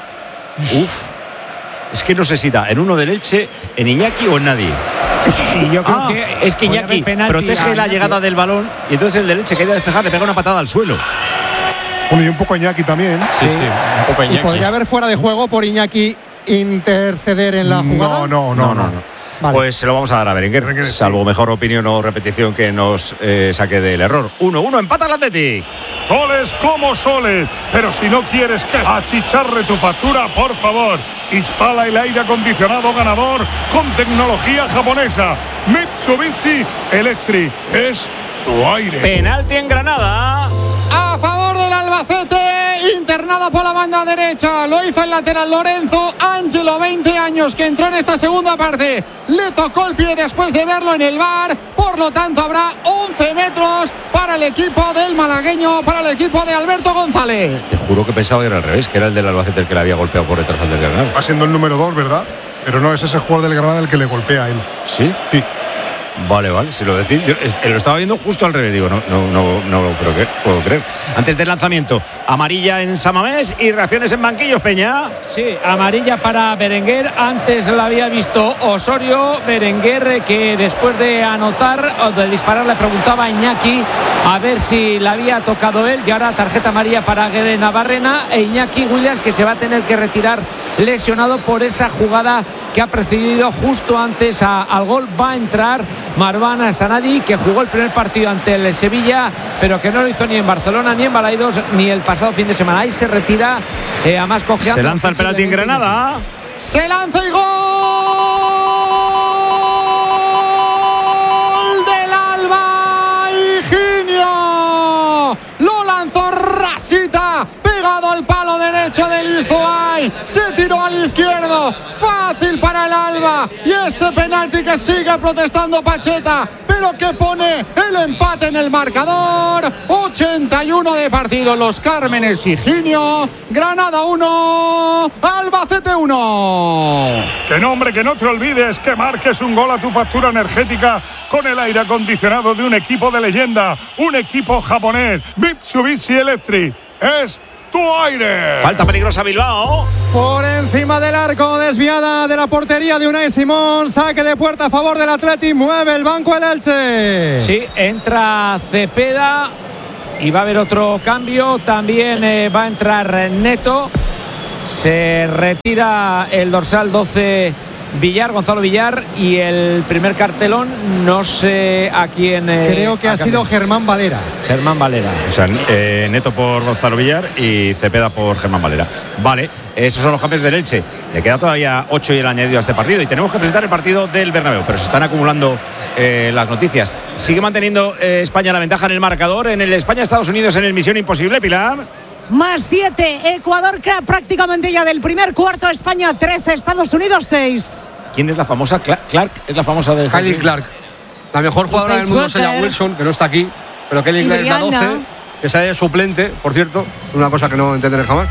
es que no sé si da en uno del Elche, en Iñaki o en nadie. Sí, yo creo que es que Iñaki protege la llegada del balón y entonces el del Elche que ha ido a despejar le pega una patada al suelo. Bueno, y un poco Iñaki también. Sí, un poco Iñaki. ¿Y podría haber fuera de juego por Iñaki interceder en la jugada? No. Vale. Pues se lo vamos a dar a Berenguer, salvo mejor opinión o repetición que nos saque del error. 1-1, empata el Athletic. Soles como soles, pero si no quieres que achicharre tu factura, por favor, instala el aire acondicionado ganador con tecnología japonesa. Mitsubishi Electric es tu aire. Penalti en Granada. A favor del Albacete, internada por la banda derecha. Lo hizo el lateral Lorenzo Ángelo, 20 años, que entró en esta segunda parte. Le tocó el pie después de verlo en el VAR. Por lo tanto, habrá 11 metros para el equipo del malagueño, para el equipo de Alberto González. Te juro que pensaba que era al revés, que era el del Albacete el que le había golpeado por detrás al del Granada. Va siendo el número 2, ¿verdad? Pero no es ese jugador del Granada el que le golpea a él. ¿Sí? Sí. Vale, si lo decís. Yo lo estaba viendo justo al revés. Digo, no puedo creer. Antes del lanzamiento, amarilla en Samamés y reacciones en banquillos, Peña. Sí, amarilla para Berenguer. Antes la había visto Osorio. Berenguer, que después de anotar o de disparar le preguntaba a Iñaki a ver si la había tocado él. Y ahora tarjeta amarilla para Guerre Navarrena e Iñaki Williams, que se va a tener que retirar lesionado por esa jugada que ha precedido justo antes al gol. Va a entrar Marwan Sanadi, que jugó el primer partido ante el Sevilla, pero que no lo hizo ni en Barcelona, ni en Balaidos, ni el pasado fin de semana. Ahí se retira a más confianza. Se lanza el penalti en Granada. Se lanza y gol del Alba. Higinio lo lanzó rasita, pegado al palo derecho del Izoa. Unai, se tiró al izquierdo, fácil para el Alba, y ese penalti que sigue protestando Pacheta, pero que pone el empate en el marcador. 81 de partido, Los Cármenes Higinio, Granada 1, Albacete 1. Que nombre, que no te olvides que marques un gol a tu factura energética con el aire acondicionado de un equipo de leyenda, un equipo japonés, Mitsubishi Electric. Es tu aire. Falta peligrosa Bilbao. Por encima del arco, desviada de la portería de Unai Simón. Saque de puerta a favor del Atleti. Mueve el banco el Elche. Sí, entra Cepeda y va a haber otro cambio. También va a entrar Neto. Se retira el dorsal 12 Villar, Gonzalo Villar, y el primer cartelón no sé a quién. Creo que ha sido Germán Valera. Germán Valera. O sea, Neto por Gonzalo Villar y Cepeda por Germán Valera. Vale, esos son los cambios del Elche. Le queda todavía 8 y el añadido a este partido. Y tenemos que presentar el partido del Bernabéu, pero se están acumulando las noticias. Sigue manteniendo España la ventaja en el marcador. En el España-Estados Unidos en el Misión Imposible, Pilar. +7, Ecuador prácticamente ya del primer cuarto, España 3, Estados Unidos 6. ¿Quién es la famosa? Clark es la famosa de Kylie Clark. La mejor jugadora del mundo es Aya Wilson, que no está aquí, pero Kylie Clark es la 12, que sale de suplente, por cierto, es una cosa que no entenderé jamás.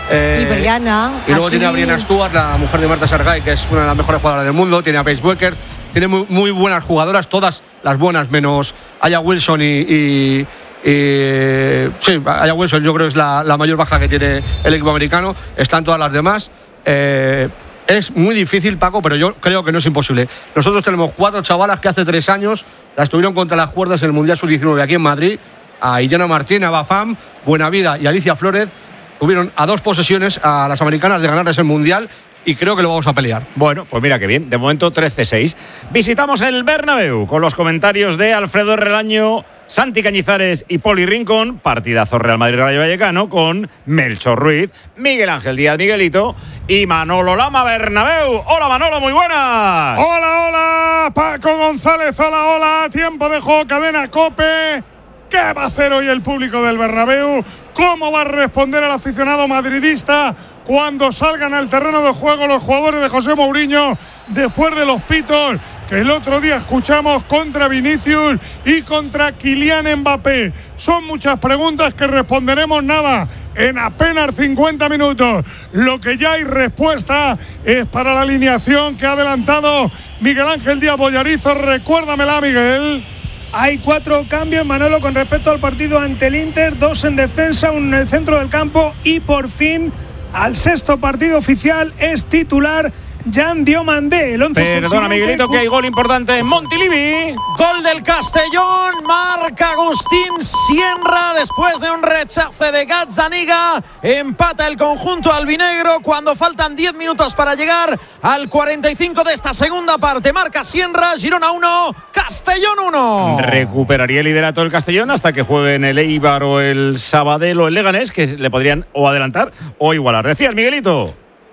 Y luego tiene a Brianna Stewart, la mujer de Marta Sargay, que es una de las mejores jugadoras del mundo. Tiene a Paige Buecker, tiene muy buenas jugadoras, todas las buenas, menos Aya Wilson sí, Aya Wilson yo creo que es la mayor baja que tiene el equipo americano. Están todas las demás. Es muy difícil, Paco, pero yo creo que no es imposible. Nosotros tenemos 4 chavalas que hace 3 años las tuvieron contra las cuerdas en el Mundial Sub-19 aquí en Madrid. A Illana Martín, a Bafam, Buenavida y Alicia Flórez. Tuvieron a 2 posesiones a las americanas de ganarles el Mundial. Y creo que lo vamos a pelear. Bueno, pues mira qué bien. De momento 13-6. Visitamos el Bernabéu con los comentarios de Alfredo Relaño, Santi Cañizares y Poli Rincón. Partidazo Real Madrid-Rayo Vallecano con Melchor Ruiz, Miguel Ángel Díaz Miguelito y Manolo Lama Bernabéu. Hola Manolo, muy buenas. Hola, Paco González, hola. Tiempo de juego, cadena COPE. ¿Qué va a hacer hoy el público del Bernabéu? ¿Cómo va a responder el aficionado madridista cuando salgan al terreno de juego los jugadores de José Mourinho después de los pitos que el otro día escuchamos contra Vinicius y contra Kylian Mbappé? Son muchas preguntas que responderemos nada en apenas 50 minutos. Lo que ya hay respuesta es para la alineación que ha adelantado Miguel Ángel Díaz Bollarizo. Recuérdamela, Miguel. Hay 4 cambios, Manolo, con respecto al partido ante el Inter, 2 en defensa, 1 en el centro del campo y por fin al 6º partido oficial es titular Jan Diomandé. El 11 Perdona, Miguelito, que hay gol importante en Montilivi. Gol del Castellón, marca Agustín Sienra después de un rechace de Gazzaniga. Empata el conjunto albinegro cuando faltan 10 minutos para llegar al 45 de esta segunda parte. Marca Sienra, Girona 1, Castellón 1. Recuperaría el liderato del Castellón hasta que jueguen el Eibar o el Sabadell o el Leganés, que le podrían o adelantar o igualar. Decías, Miguelito.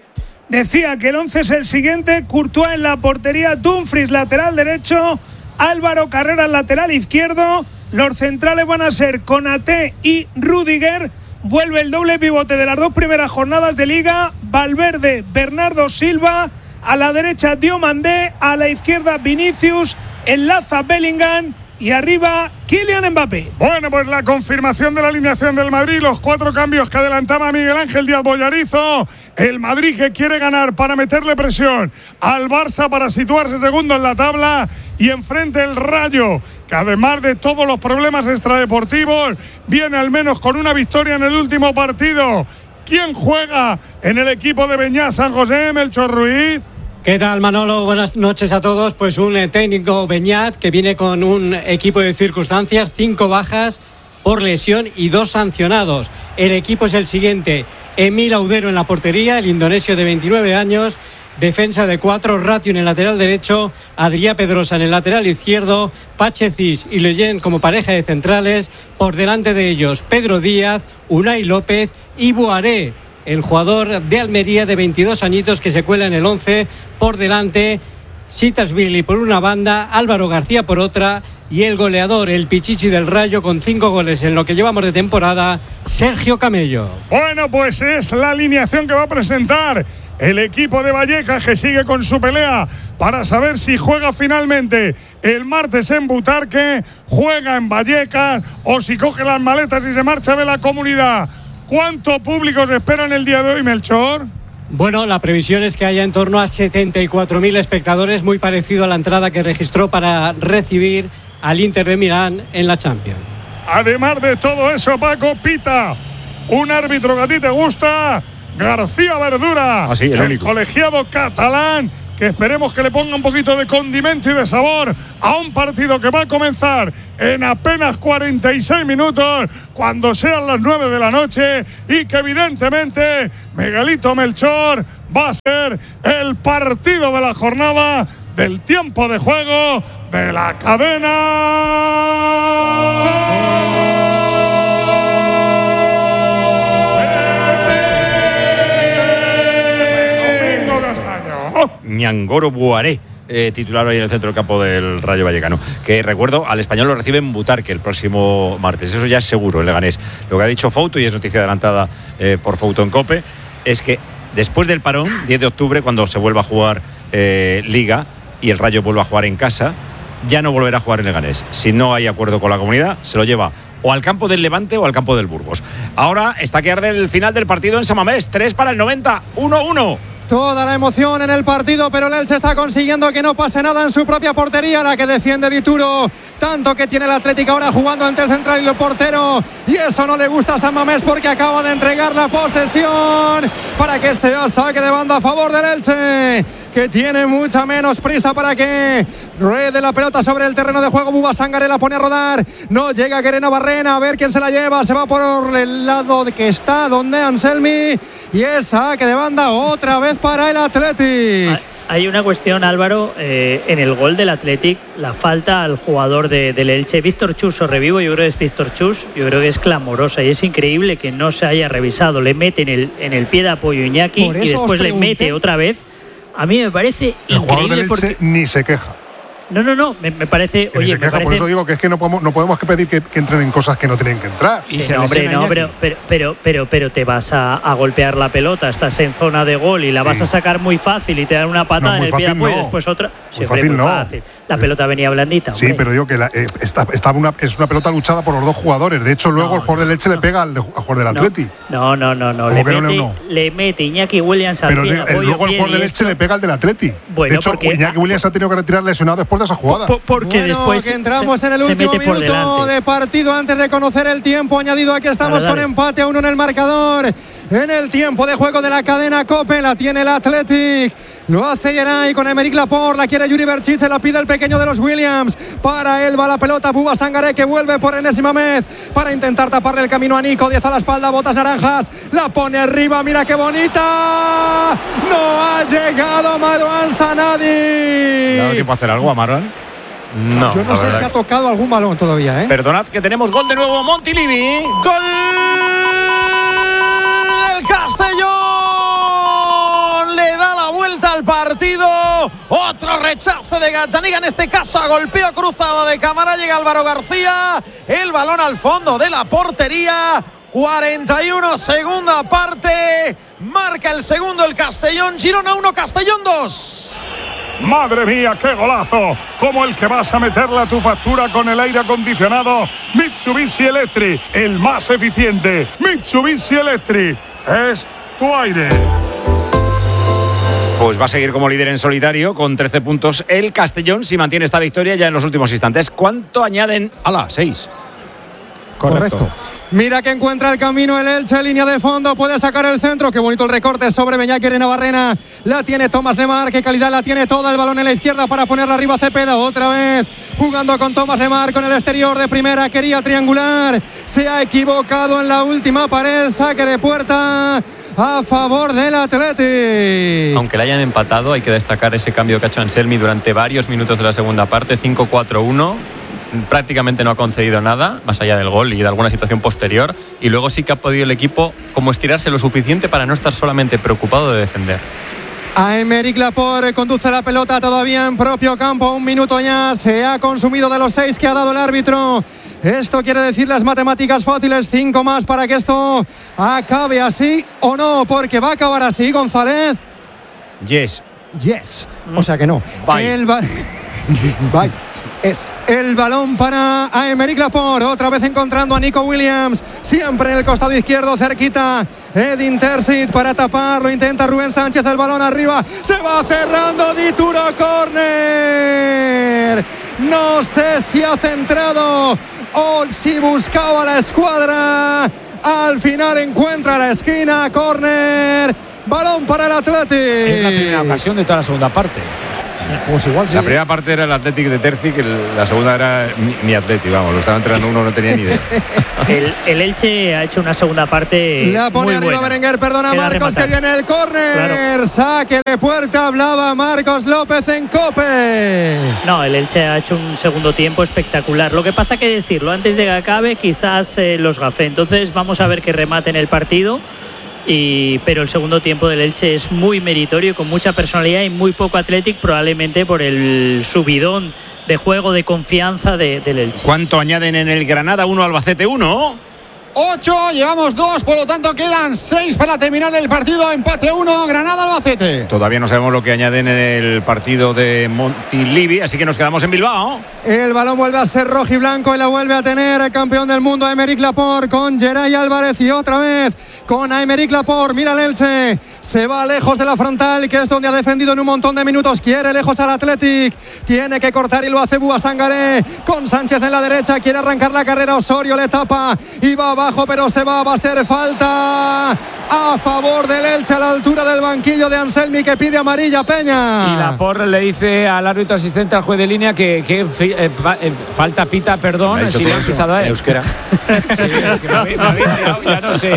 Decía que el 11 es el siguiente: Courtois en la portería, Dumfries lateral derecho, Álvaro Carreras lateral izquierdo. Los centrales van a ser Konaté y Rudiger. Vuelve el doble pivote de las 2 primeras jornadas de Liga: Valverde, Bernardo Silva. A la derecha Diomandé, a la izquierda Vinicius, enlaza Bellingham y arriba Kylian Mbappé. Bueno, pues la confirmación de la alineación del Madrid, los 4 cambios que adelantaba Miguel Ángel Díaz Bollarizo. El Madrid que quiere ganar para meterle presión al Barça para situarse segundo en la tabla, y enfrente el Rayo, que además de todos los problemas extradeportivos, viene al menos con una victoria en el último partido. ¿Quién juega en el equipo de Beñat San José? Melchor Ruiz. ¿Qué tal, Manolo? Buenas noches a todos. Pues un técnico Beñat que viene con un equipo de circunstancias, 5 bajas por lesión y 2 sancionados. El equipo es el siguiente: Emil Audero en la portería, el indonesio de 29 años, defensa de 4, Ratio en el lateral derecho, Adrià Pedrosa en el lateral izquierdo, Pachecis y Leyen como pareja de centrales, por delante de ellos Pedro Díaz, Unai López y Boaré, el jugador de Almería de 22 añitos que se cuela en el 11, por delante Sitasvili por una banda, Álvaro García por otra y el goleador, el Pichichi del Rayo, con 5 goles en lo que llevamos de temporada, Sergio Camello. Bueno, pues es la alineación que va a presentar el equipo de Vallecas, que sigue con su pelea para saber si juega finalmente el martes en Butarque, juega en Vallecas o si coge las maletas y se marcha de la Comunidad. ¿Cuánto público se espera en el día de hoy, Melchor? Bueno, la previsión es que haya en torno a 74.000 espectadores, muy parecido a la entrada que registró para recibir al Inter de Milán en la Champions. Además de todo eso, Paco, pita un árbitro que a ti te gusta, García Verdura, sí, el colegiado catalán, que esperemos que le ponga un poquito de condimento y de sabor a un partido que va a comenzar en apenas 46 minutos, cuando sean las 9 de la noche, y que evidentemente Miguelito Melchor va a ser el partido de la jornada, del tiempo de juego de la cadena. Ñangoro Buaré, titular hoy en el centro del campo del Rayo Vallecano, que recuerdo, al Español lo recibe en Butarque el próximo martes, eso ya es seguro, el Leganés. Lo que ha dicho Fouto, y es noticia adelantada por Fouto en COPE, es que después del parón, 10 de octubre, cuando se vuelva a jugar Liga y el Rayo vuelva a jugar en casa, ya no volverá a jugar en Leganés. Si no hay acuerdo con la Comunidad, se lo lleva o al campo del Levante o al campo del Burgos. Ahora está que arde el final del partido en San Mamés, 3 para el 90, 1-1. Toda la emoción en el partido, pero el Elche está consiguiendo que no pase nada en su propia portería, la que defiende Dituro, tanto que tiene el Atlético ahora jugando entre el central y el portero, y eso no le gusta a San Mamés porque acaba de entregar la posesión para que sea saque de banda a favor del Elche, que tiene mucha menos prisa para que ruede la pelota sobre el terreno de juego. Buba Sangaré la pone a rodar, no llega Guerrero Barrena, a ver quién se la lleva, se va por el lado de que está, donde Anselmi, y es saque de banda otra vez para el Athletic. Hay una cuestión, Álvaro, en el gol del Athletic, la falta al jugador del Elche, Víctor Chus, o revivo, yo creo que es Víctor Chus, yo creo que es clamorosa y es increíble que no se haya revisado. Le mete en el pie de apoyo Iñaki y después le mete otra vez. A mí me parece el increíble. Jugador del Elche porque ni se queja. No, me parece. Que oye, me parece... Por eso digo que es que no podemos pedir que entren en cosas que no tienen que entrar. Sí, no, hombre, no, pero te vas a golpear la pelota, estás en zona de gol y la vas a sacar muy fácil y te dan una patada en el pie de apoyo y después otra. Muy fácil, no. Fácil. La pelota venía blandita. Sí, pero digo que es una pelota luchada por los dos jugadores. De hecho, luego el jugador del Leche le pega al jugador del Atleti. No. Le mete Iñaki Williams al pie de apoyo. Pero luego el jugador del Leche le pega al del Atleti. Bueno, de hecho, Iñaki Williams ha tenido que retirar lesionado después de esa jugada. Porque después que entramos en el último minuto de partido antes de conocer el tiempo añadido. Aquí estamos con empate a 1 en el marcador. En el tiempo de juego de la cadena COPE la tiene el Athletic. Lo hace Geray con Emerick Laporte, la quiere Yuri Berchit, se la pide el pequeño de los Williams. Para él va la pelota Buba Sangaré, que vuelve por enésima vez para intentar taparle el camino a Nico. 10 a la espalda, botas naranjas, la pone arriba, mira qué bonita. No ha llegado Marouane Sanadi. ¿Le ha dado tiempo a hacer algo a Marouane? No. Yo no sé si ha tocado algún balón todavía, ¿eh? Perdonad que tenemos gol de nuevo, Montilivi. ¡Gol del Castellón! Le da la vuelta al partido. Otro rechazo de Gazzaniga, en este caso a golpeo cruzado de cámara. Llega Álvaro García. El balón al fondo de la portería. 41, segunda parte. Marca el segundo el Castellón. Girona 1, Castellón 2. Madre mía, qué golazo, como el que vas a meterle a tu factura con el aire acondicionado Mitsubishi Electric, el más eficiente. Mitsubishi Electric es tu aire. Pues va a seguir como líder en solitario con 13 puntos el Castellón si mantiene esta victoria ya en los últimos instantes. ¿Cuánto añaden? 6. Correcto. Mira que encuentra el camino el Elche, línea de fondo, puede sacar el centro, qué bonito el recorte sobre Beñat Barrena, la tiene Tomás Lemar, qué calidad la tiene toda, el balón en la izquierda para ponerla arriba Cepeda, otra vez jugando con Tomás Lemar con el exterior de primera, quería triangular, se ha equivocado en la última pared, saque de puerta a favor del Athletic. Aunque le hayan empatado, hay que destacar ese cambio que ha hecho Anselmi durante varios minutos de la segunda parte, 5-4-1. Prácticamente no ha concedido nada, más allá del gol y de alguna situación posterior, y luego sí que ha podido el equipo como estirarse lo suficiente para no estar solamente preocupado de defender. Aymeric Laporte conduce la pelota todavía en propio campo. 1 minuto ya se ha consumido de los 6 que ha dado el árbitro. Esto quiere decir las matemáticas fáciles, 5 más para que esto acabe así o no, porque va a acabar así, González. Yes. O sea que no. Bye. Bye. Es el balón para Aymeric Laporte, otra vez encontrando a Nico Williams, siempre en el costado izquierdo, cerquita Edin Terzic para taparlo, intenta Rubén Sánchez, el balón arriba, se va cerrando Dituro, córner. No sé si ha centrado o si buscaba la escuadra, al final encuentra la esquina, córner, balón para el Athletic. Es la primera ocasión de toda la segunda parte. Pues igual sí. La primera parte era el Athletic de Terzic, la segunda era mi Athletic, vamos, lo estaba entrenando uno, no tenía ni idea. El Elche ha hecho una segunda parte. La pone muy arriba buena. Berenguer, perdona Queda Marcos, rematar. que viene el córner. Claro. Saque de puerta, hablaba Marcos López en COPE. No, el Elche ha hecho un segundo tiempo espectacular. Lo que pasa que decirlo, antes de que acabe quizás los gafé. Entonces vamos a ver que rematen el partido. Pero el segundo tiempo del Elche es muy meritorio, con mucha personalidad y muy poco Athletic, probablemente por el subidón de juego, de confianza del Elche. ¿Cuánto añaden en el Granada 1, Albacete 1? 8, llevamos 2, por lo tanto quedan 6 para terminar el partido. Empate 1, Granada-Albacete. Todavía no sabemos lo que añaden en el partido de Montilivi, así que nos quedamos en Bilbao. El balón vuelve a ser rojiblanco y la vuelve a tener el campeón del mundo Aymeric Laporte con Geray Álvarez, y otra vez con Aymeric Laporte. Mira el Elche, se va lejos de la frontal, que es donde ha defendido en un montón de minutos, quiere lejos al Athletic, tiene que cortar y lo hace Búa Sangaré con Sánchez en la derecha, quiere arrancar la carrera, Osorio le tapa y va abajo, pero se va a ser falta a favor del Elche a la altura del banquillo de Anselmi, que pide amarilla, Peña. Y Laporte le dice al árbitro asistente, al juez de línea, que falta pita, perdón, si le han pisado a él. Euskera. Sí, es que me habéis liado, ya no sé.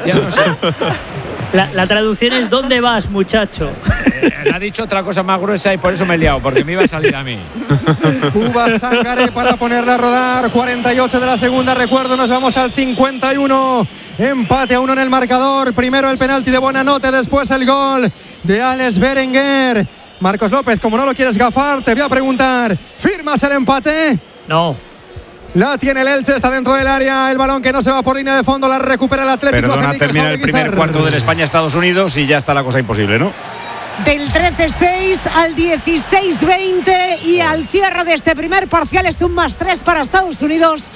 La traducción es ¿dónde vas, muchacho? Ha dicho otra cosa más gruesa y por eso me he liado, porque me iba a salir a mí. Búa Sangaré para ponerla a rodar. 48 de la segunda, recuerdo, nos vamos al 51. Empate a 1 en el marcador. Primero el penalti de Buenanote, después el gol de Alex Berenguer. Marcos López, como no lo quieres gafar, te voy a preguntar, ¿firmas el empate? No. La tiene el Elche, está dentro del área, el balón que no se va por línea de fondo, la recupera el Atlético. Perdona, termina el primer cuarto del España-Estados Unidos y ya está la cosa imposible, ¿no? Del 13-6 al 16-20 y al cierre de este primer parcial es un +3 para Estados Unidos.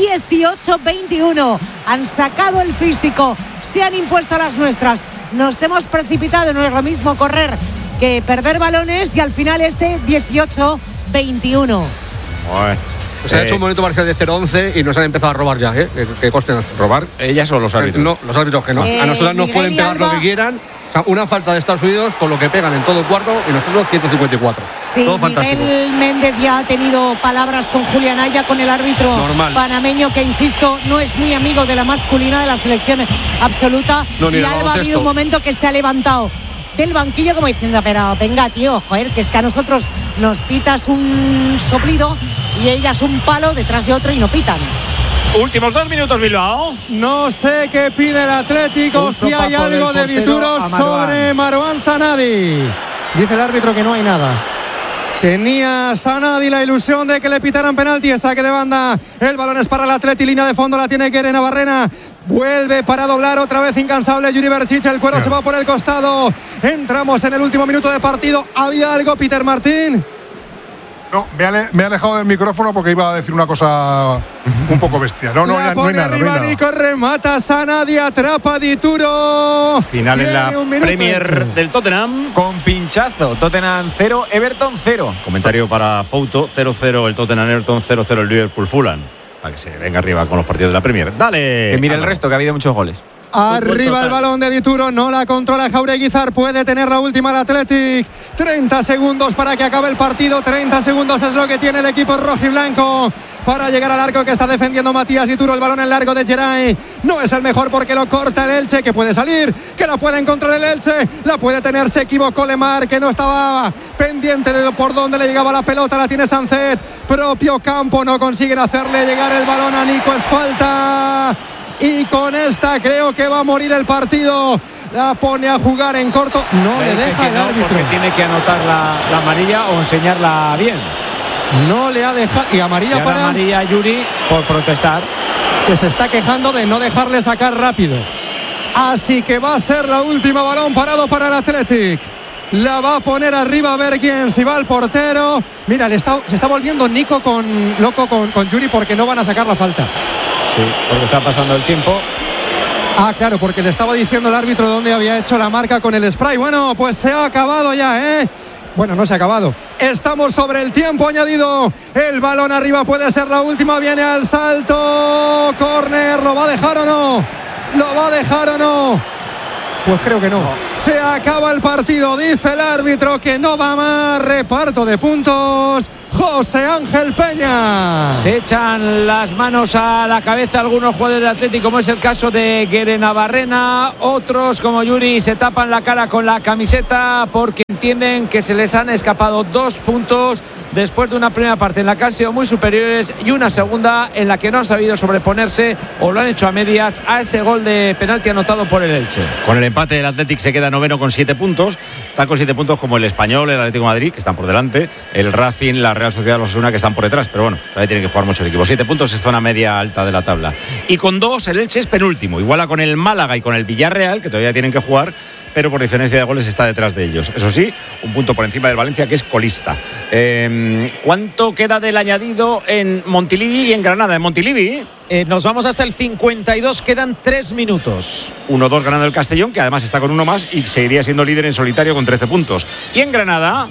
18-21. Han sacado el físico, se han impuesto las nuestras. Nos hemos precipitado, no es lo mismo correr que perder balones, y al final 18-21. Bueno. Se ha hecho un momento parcial de 0-11 y nos han empezado a robar ya, que costen. ¿Robar ellas o los árbitros? No, los árbitros que no. A nosotros nos Miguel pueden pegar lo que quieran. O sea, una falta de Estados Unidos con lo que pegan en todo el cuarto y nosotros 154. Sí, todo fantástico. Miguel Méndez ya ha tenido palabras con Julián Aya, con el árbitro panameño, que insisto, no es muy amigo de la masculina de la selección absoluta. No, y Alba ha habido un momento que se ha levantado del banquillo como diciendo, pero venga tío, joder, que es que a nosotros nos pitas un soplido y ellas un palo detrás de otro y no pitan. Últimos 2 minutos, Bilbao. No sé qué pide el Atlético, si hay algo de Dituro sobre Marouane Sanadi. Dice el árbitro que no hay nada. Tenía Sanadi la ilusión de que le pitaran penalti, saque de banda. El balón es para el Atleti, línea de fondo la tiene Keren Navarrena. Vuelve para doblar otra vez incansable Yuri Berchiche, el cuero se va por el costado. Entramos en el último minuto de partido. ¿Había algo, Peter Martín? No, me he alejado del micrófono porque iba a decir una cosa un poco bestia. No hay nada. Nico, remata Sanadi, atrapa Dituro. Final en la Premier del Tottenham. Con pinchazo. Tottenham 0, Everton 0. Comentario para Fouto: 0-0 el Tottenham, Everton 0-0 el Liverpool Fulham. Para que se venga arriba con los partidos de la Premier. Dale. Que mire el resto, que ha habido muchos goles. Arriba el balón de Dituro, no la controla Jaureguizar, puede tener la última el Athletic. 30 segundos para que acabe el partido, 30 segundos es lo que tiene el equipo rojiblanco para llegar al arco que está defendiendo Matías Dituro. El balón en largo de Geray, no es el mejor porque lo corta el Elche, que puede salir, que la puede encontrar el Elche, la puede tener, se equivocó Lemar, que no estaba pendiente de por dónde le llegaba la pelota, la tiene Sancet, propio campo, no consiguen hacerle llegar el balón a Nico, es falta. Y con esta creo que va a morir el partido. la pone a jugar en corto, no le deja el árbitro. Porque tiene que anotar la amarilla o enseñarla bien. No le ha dejado. Y amarilla para amarilla Yuri por protestar. Que se está quejando de no dejarle sacar rápido. Así que va a ser la última, balón parado para el Athletic. La va a poner arriba a ver quién, si va el portero. Mira, se está volviendo Nico loco con Yuri porque no van a sacar la falta. Sí, porque está pasando el tiempo. Ah, claro, porque le estaba diciendo el árbitro dónde había hecho la marca con el spray. Bueno, pues se ha acabado ya, ¿eh? Bueno, no se ha acabado. Estamos sobre el tiempo añadido. El balón arriba puede ser la última. Viene al salto. Córner. ¿Lo va a dejar o no? ¿Lo va a dejar o no? Pues creo que no. Se acaba el partido. Dice el árbitro que no va más. Reparto de puntos. José Ángel Peña. Se echan las manos a la cabeza algunos jugadores del Atlético, como es el caso de Guerenabarrena. Otros, como Yuri, se tapan la cara con la camiseta porque entienden que se les han escapado 2 puntos después de una primera parte en la que han sido muy superiores y una segunda en la que no han sabido sobreponerse o lo han hecho a medias a ese gol de penalti anotado por el Elche. Con el empate el Athletic se queda noveno con 7 puntos. Está con 7 puntos como el Español, el Atlético de Madrid, que están por delante, el Racing, la Real Sociedad, los Osasuna, que están por detrás, pero bueno, todavía tienen que jugar muchos equipos. 7 puntos es zona media alta de la tabla. Y con 2 el Elche es penúltimo, iguala con el Málaga y con el Villarreal, que todavía tienen que jugar, pero por diferencia de goles está detrás de ellos. Eso sí, un punto por encima del Valencia, que es colista. ¿Cuánto queda del añadido en Montilivi y en Granada? En Montilivi nos vamos hasta el 52, quedan 3 minutos. 1-2 ganando el Castellón, que además está con uno más y seguiría siendo líder en solitario con 13 puntos. Y en Granada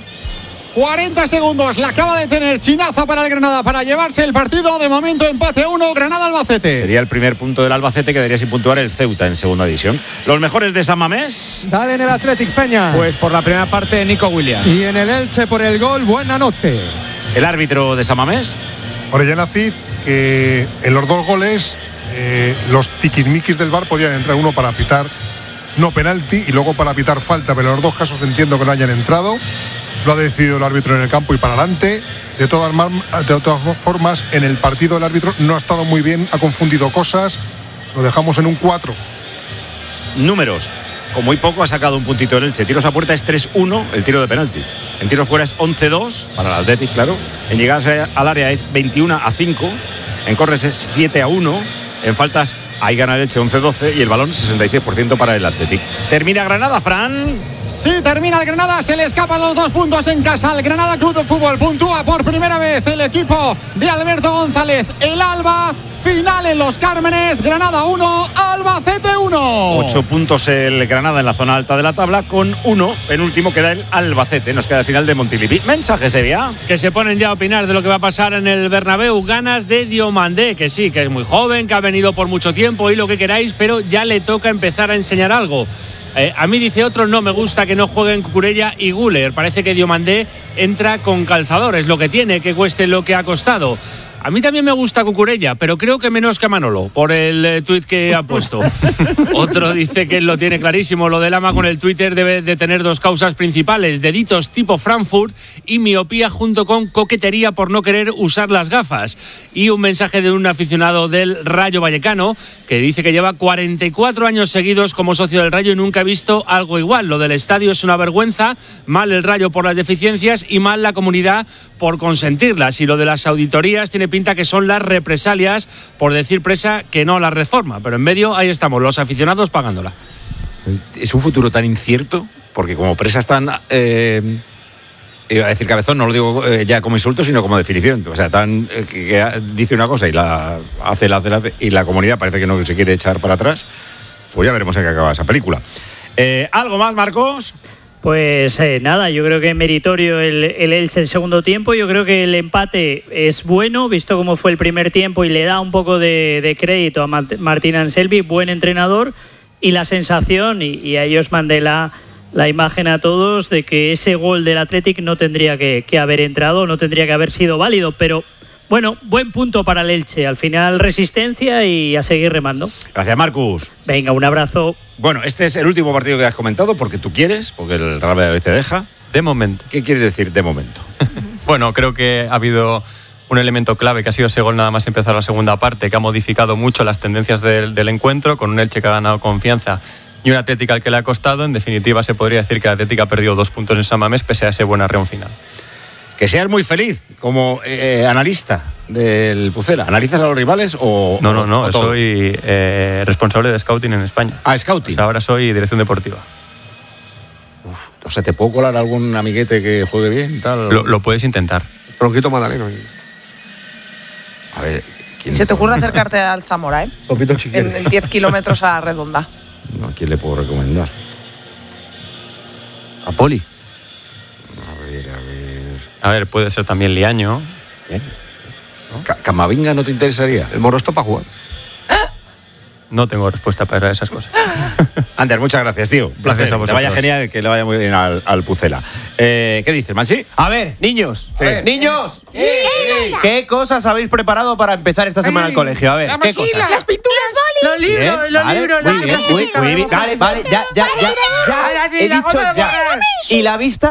40 segundos, la acaba de tener Chinaza para el Granada para llevarse el partido. De momento empate 1, Granada-Albacete. Sería el primer punto del Albacete, quedaría sin puntuar el Ceuta en segunda división. Los mejores de San Mamés. Dale en el Athletic, Peña. Pues por la primera parte Nico Williams. Y en el Elche por el gol, buena noche. El árbitro de San Mamés. Orellana Cid, que en los 2 goles los tiquismiquis del VAR podían entrar, uno para pitar no penalti y luego para pitar falta, pero en los 2 casos entiendo que no hayan entrado. Lo ha decidido el árbitro en el campo y para adelante. De todas formas, en el partido el árbitro no ha estado muy bien, ha confundido cosas. Lo dejamos en un 4. Números. Con muy poco ha sacado un puntito el Elche. Tiros a puerta es 3-1 el tiro de penalti. En tiros fuera es 11-2 para el Athletic, claro. En llegadas al área es 21-5. En corres es 7-1. En faltas ahí gana el Elche 11-12 y el balón 66% para el Athletic. Termina Granada, Fran. Sí, termina el Granada, se le escapan los 2 puntos en casa al Granada Club de Fútbol. Puntúa por primera vez el equipo de Alberto González. El Alba, final en Los Cármenes. Granada 1, Albacete 1. 8 puntos el Granada en la zona alta de la tabla. Con 1, penúltimo queda el Albacete. Nos queda el final de Montilivi. Mensaje, Sevilla. Que se ponen ya a opinar de lo que va a pasar en el Bernabéu. Ganas de Diomandé, que sí, que es muy joven, que ha venido por mucho tiempo y lo que queráis, pero ya le toca empezar a enseñar algo. A mí, dice otro, no me gusta que no jueguen Cucurella y Güler. Parece que Diomandé entra con calzador, es lo que tiene, que cueste lo que ha costado. A mí también me gusta Cucurella, pero creo que menos que a Manolo, por el tuit que ha puesto. Otro dice que él lo tiene clarísimo. Lo de Lama con el Twitter debe de tener 2 causas principales: deditos tipo Frankfurt y miopía junto con coquetería por no querer usar las gafas. Y un mensaje de un aficionado del Rayo Vallecano que dice que lleva 44 años seguidos como socio del Rayo y nunca ha visto algo igual. Lo del estadio es una vergüenza, mal el Rayo por las deficiencias y mal la comunidad por consentirlas. Y lo de las auditorías tiene pinta que son las represalias por decir Presa que no la reforma, pero en medio ahí estamos, los aficionados pagándola. Es un futuro tan incierto, porque como Presa están iba a decir cabezón, no lo digo ya como insulto, sino como definición. O sea, que dice una cosa y la hace, y la comunidad parece que no se quiere echar para atrás. Pues ya veremos en qué acaba esa película. ¿Algo más, Marcos? Pues nada, yo creo que meritorio el Elche el segundo tiempo. Yo creo que el empate es bueno, visto cómo fue el primer tiempo, y le da un poco de crédito a Martín Anselmi, buen entrenador, y la sensación, y a ellos mandé la imagen a todos, de que ese gol del Athletic no tendría que haber entrado, no tendría que haber sido válido, pero bueno, buen punto para el Elche. Al final resistencia y a seguir remando. Gracias, Marcus. Venga, un abrazo. Bueno, este es el último partido que has comentado porque tú quieres, porque el Real Valladolid te deja. De momento. ¿Qué quieres decir de momento? Bueno, creo que ha habido un elemento clave que ha sido ese gol nada más empezar la segunda parte, que ha modificado mucho las tendencias del encuentro, con un Elche que ha ganado confianza y un Atlético al que le ha costado. En definitiva, se podría decir que el Atlético ha perdido 2 puntos en San Mamés pese a ese buen arreón final. Que seas muy feliz como analista del Pucela. ¿Analizas a los rivales o...? No, soy responsable de scouting en España. Ah, scouting. O sea, ahora soy dirección deportiva. O sea, ¿te puedo colar algún amiguete que juegue bien? Tal? Lo puedes intentar. Tronquito Magdaleno. A ver... Se te ocurre acercarte al Zamora, Topito chiquito. En 10 kilómetros a la redonda. No, ¿a quién le puedo recomendar? ¿A Poli? A ver, puede ser también Liaño. Bien. ¿No? ¿Camavinga no te interesaría? El Moro está para jugar. No tengo respuesta para esas cosas. Ander, muchas gracias, tío. Gracias a que vosotros. te vaya genial, que le vaya muy bien al Pucela. ¿Qué dices, Mansi? A ver, niños. ¿Qué? ¡Niños! ¿Qué cosas habéis preparado para empezar esta semana al colegio? A ver, ¿qué cosas? Las pinturas, Los libros, muy bien, muy bien. Vale, ya. He dicho ya. ¿Y la vista?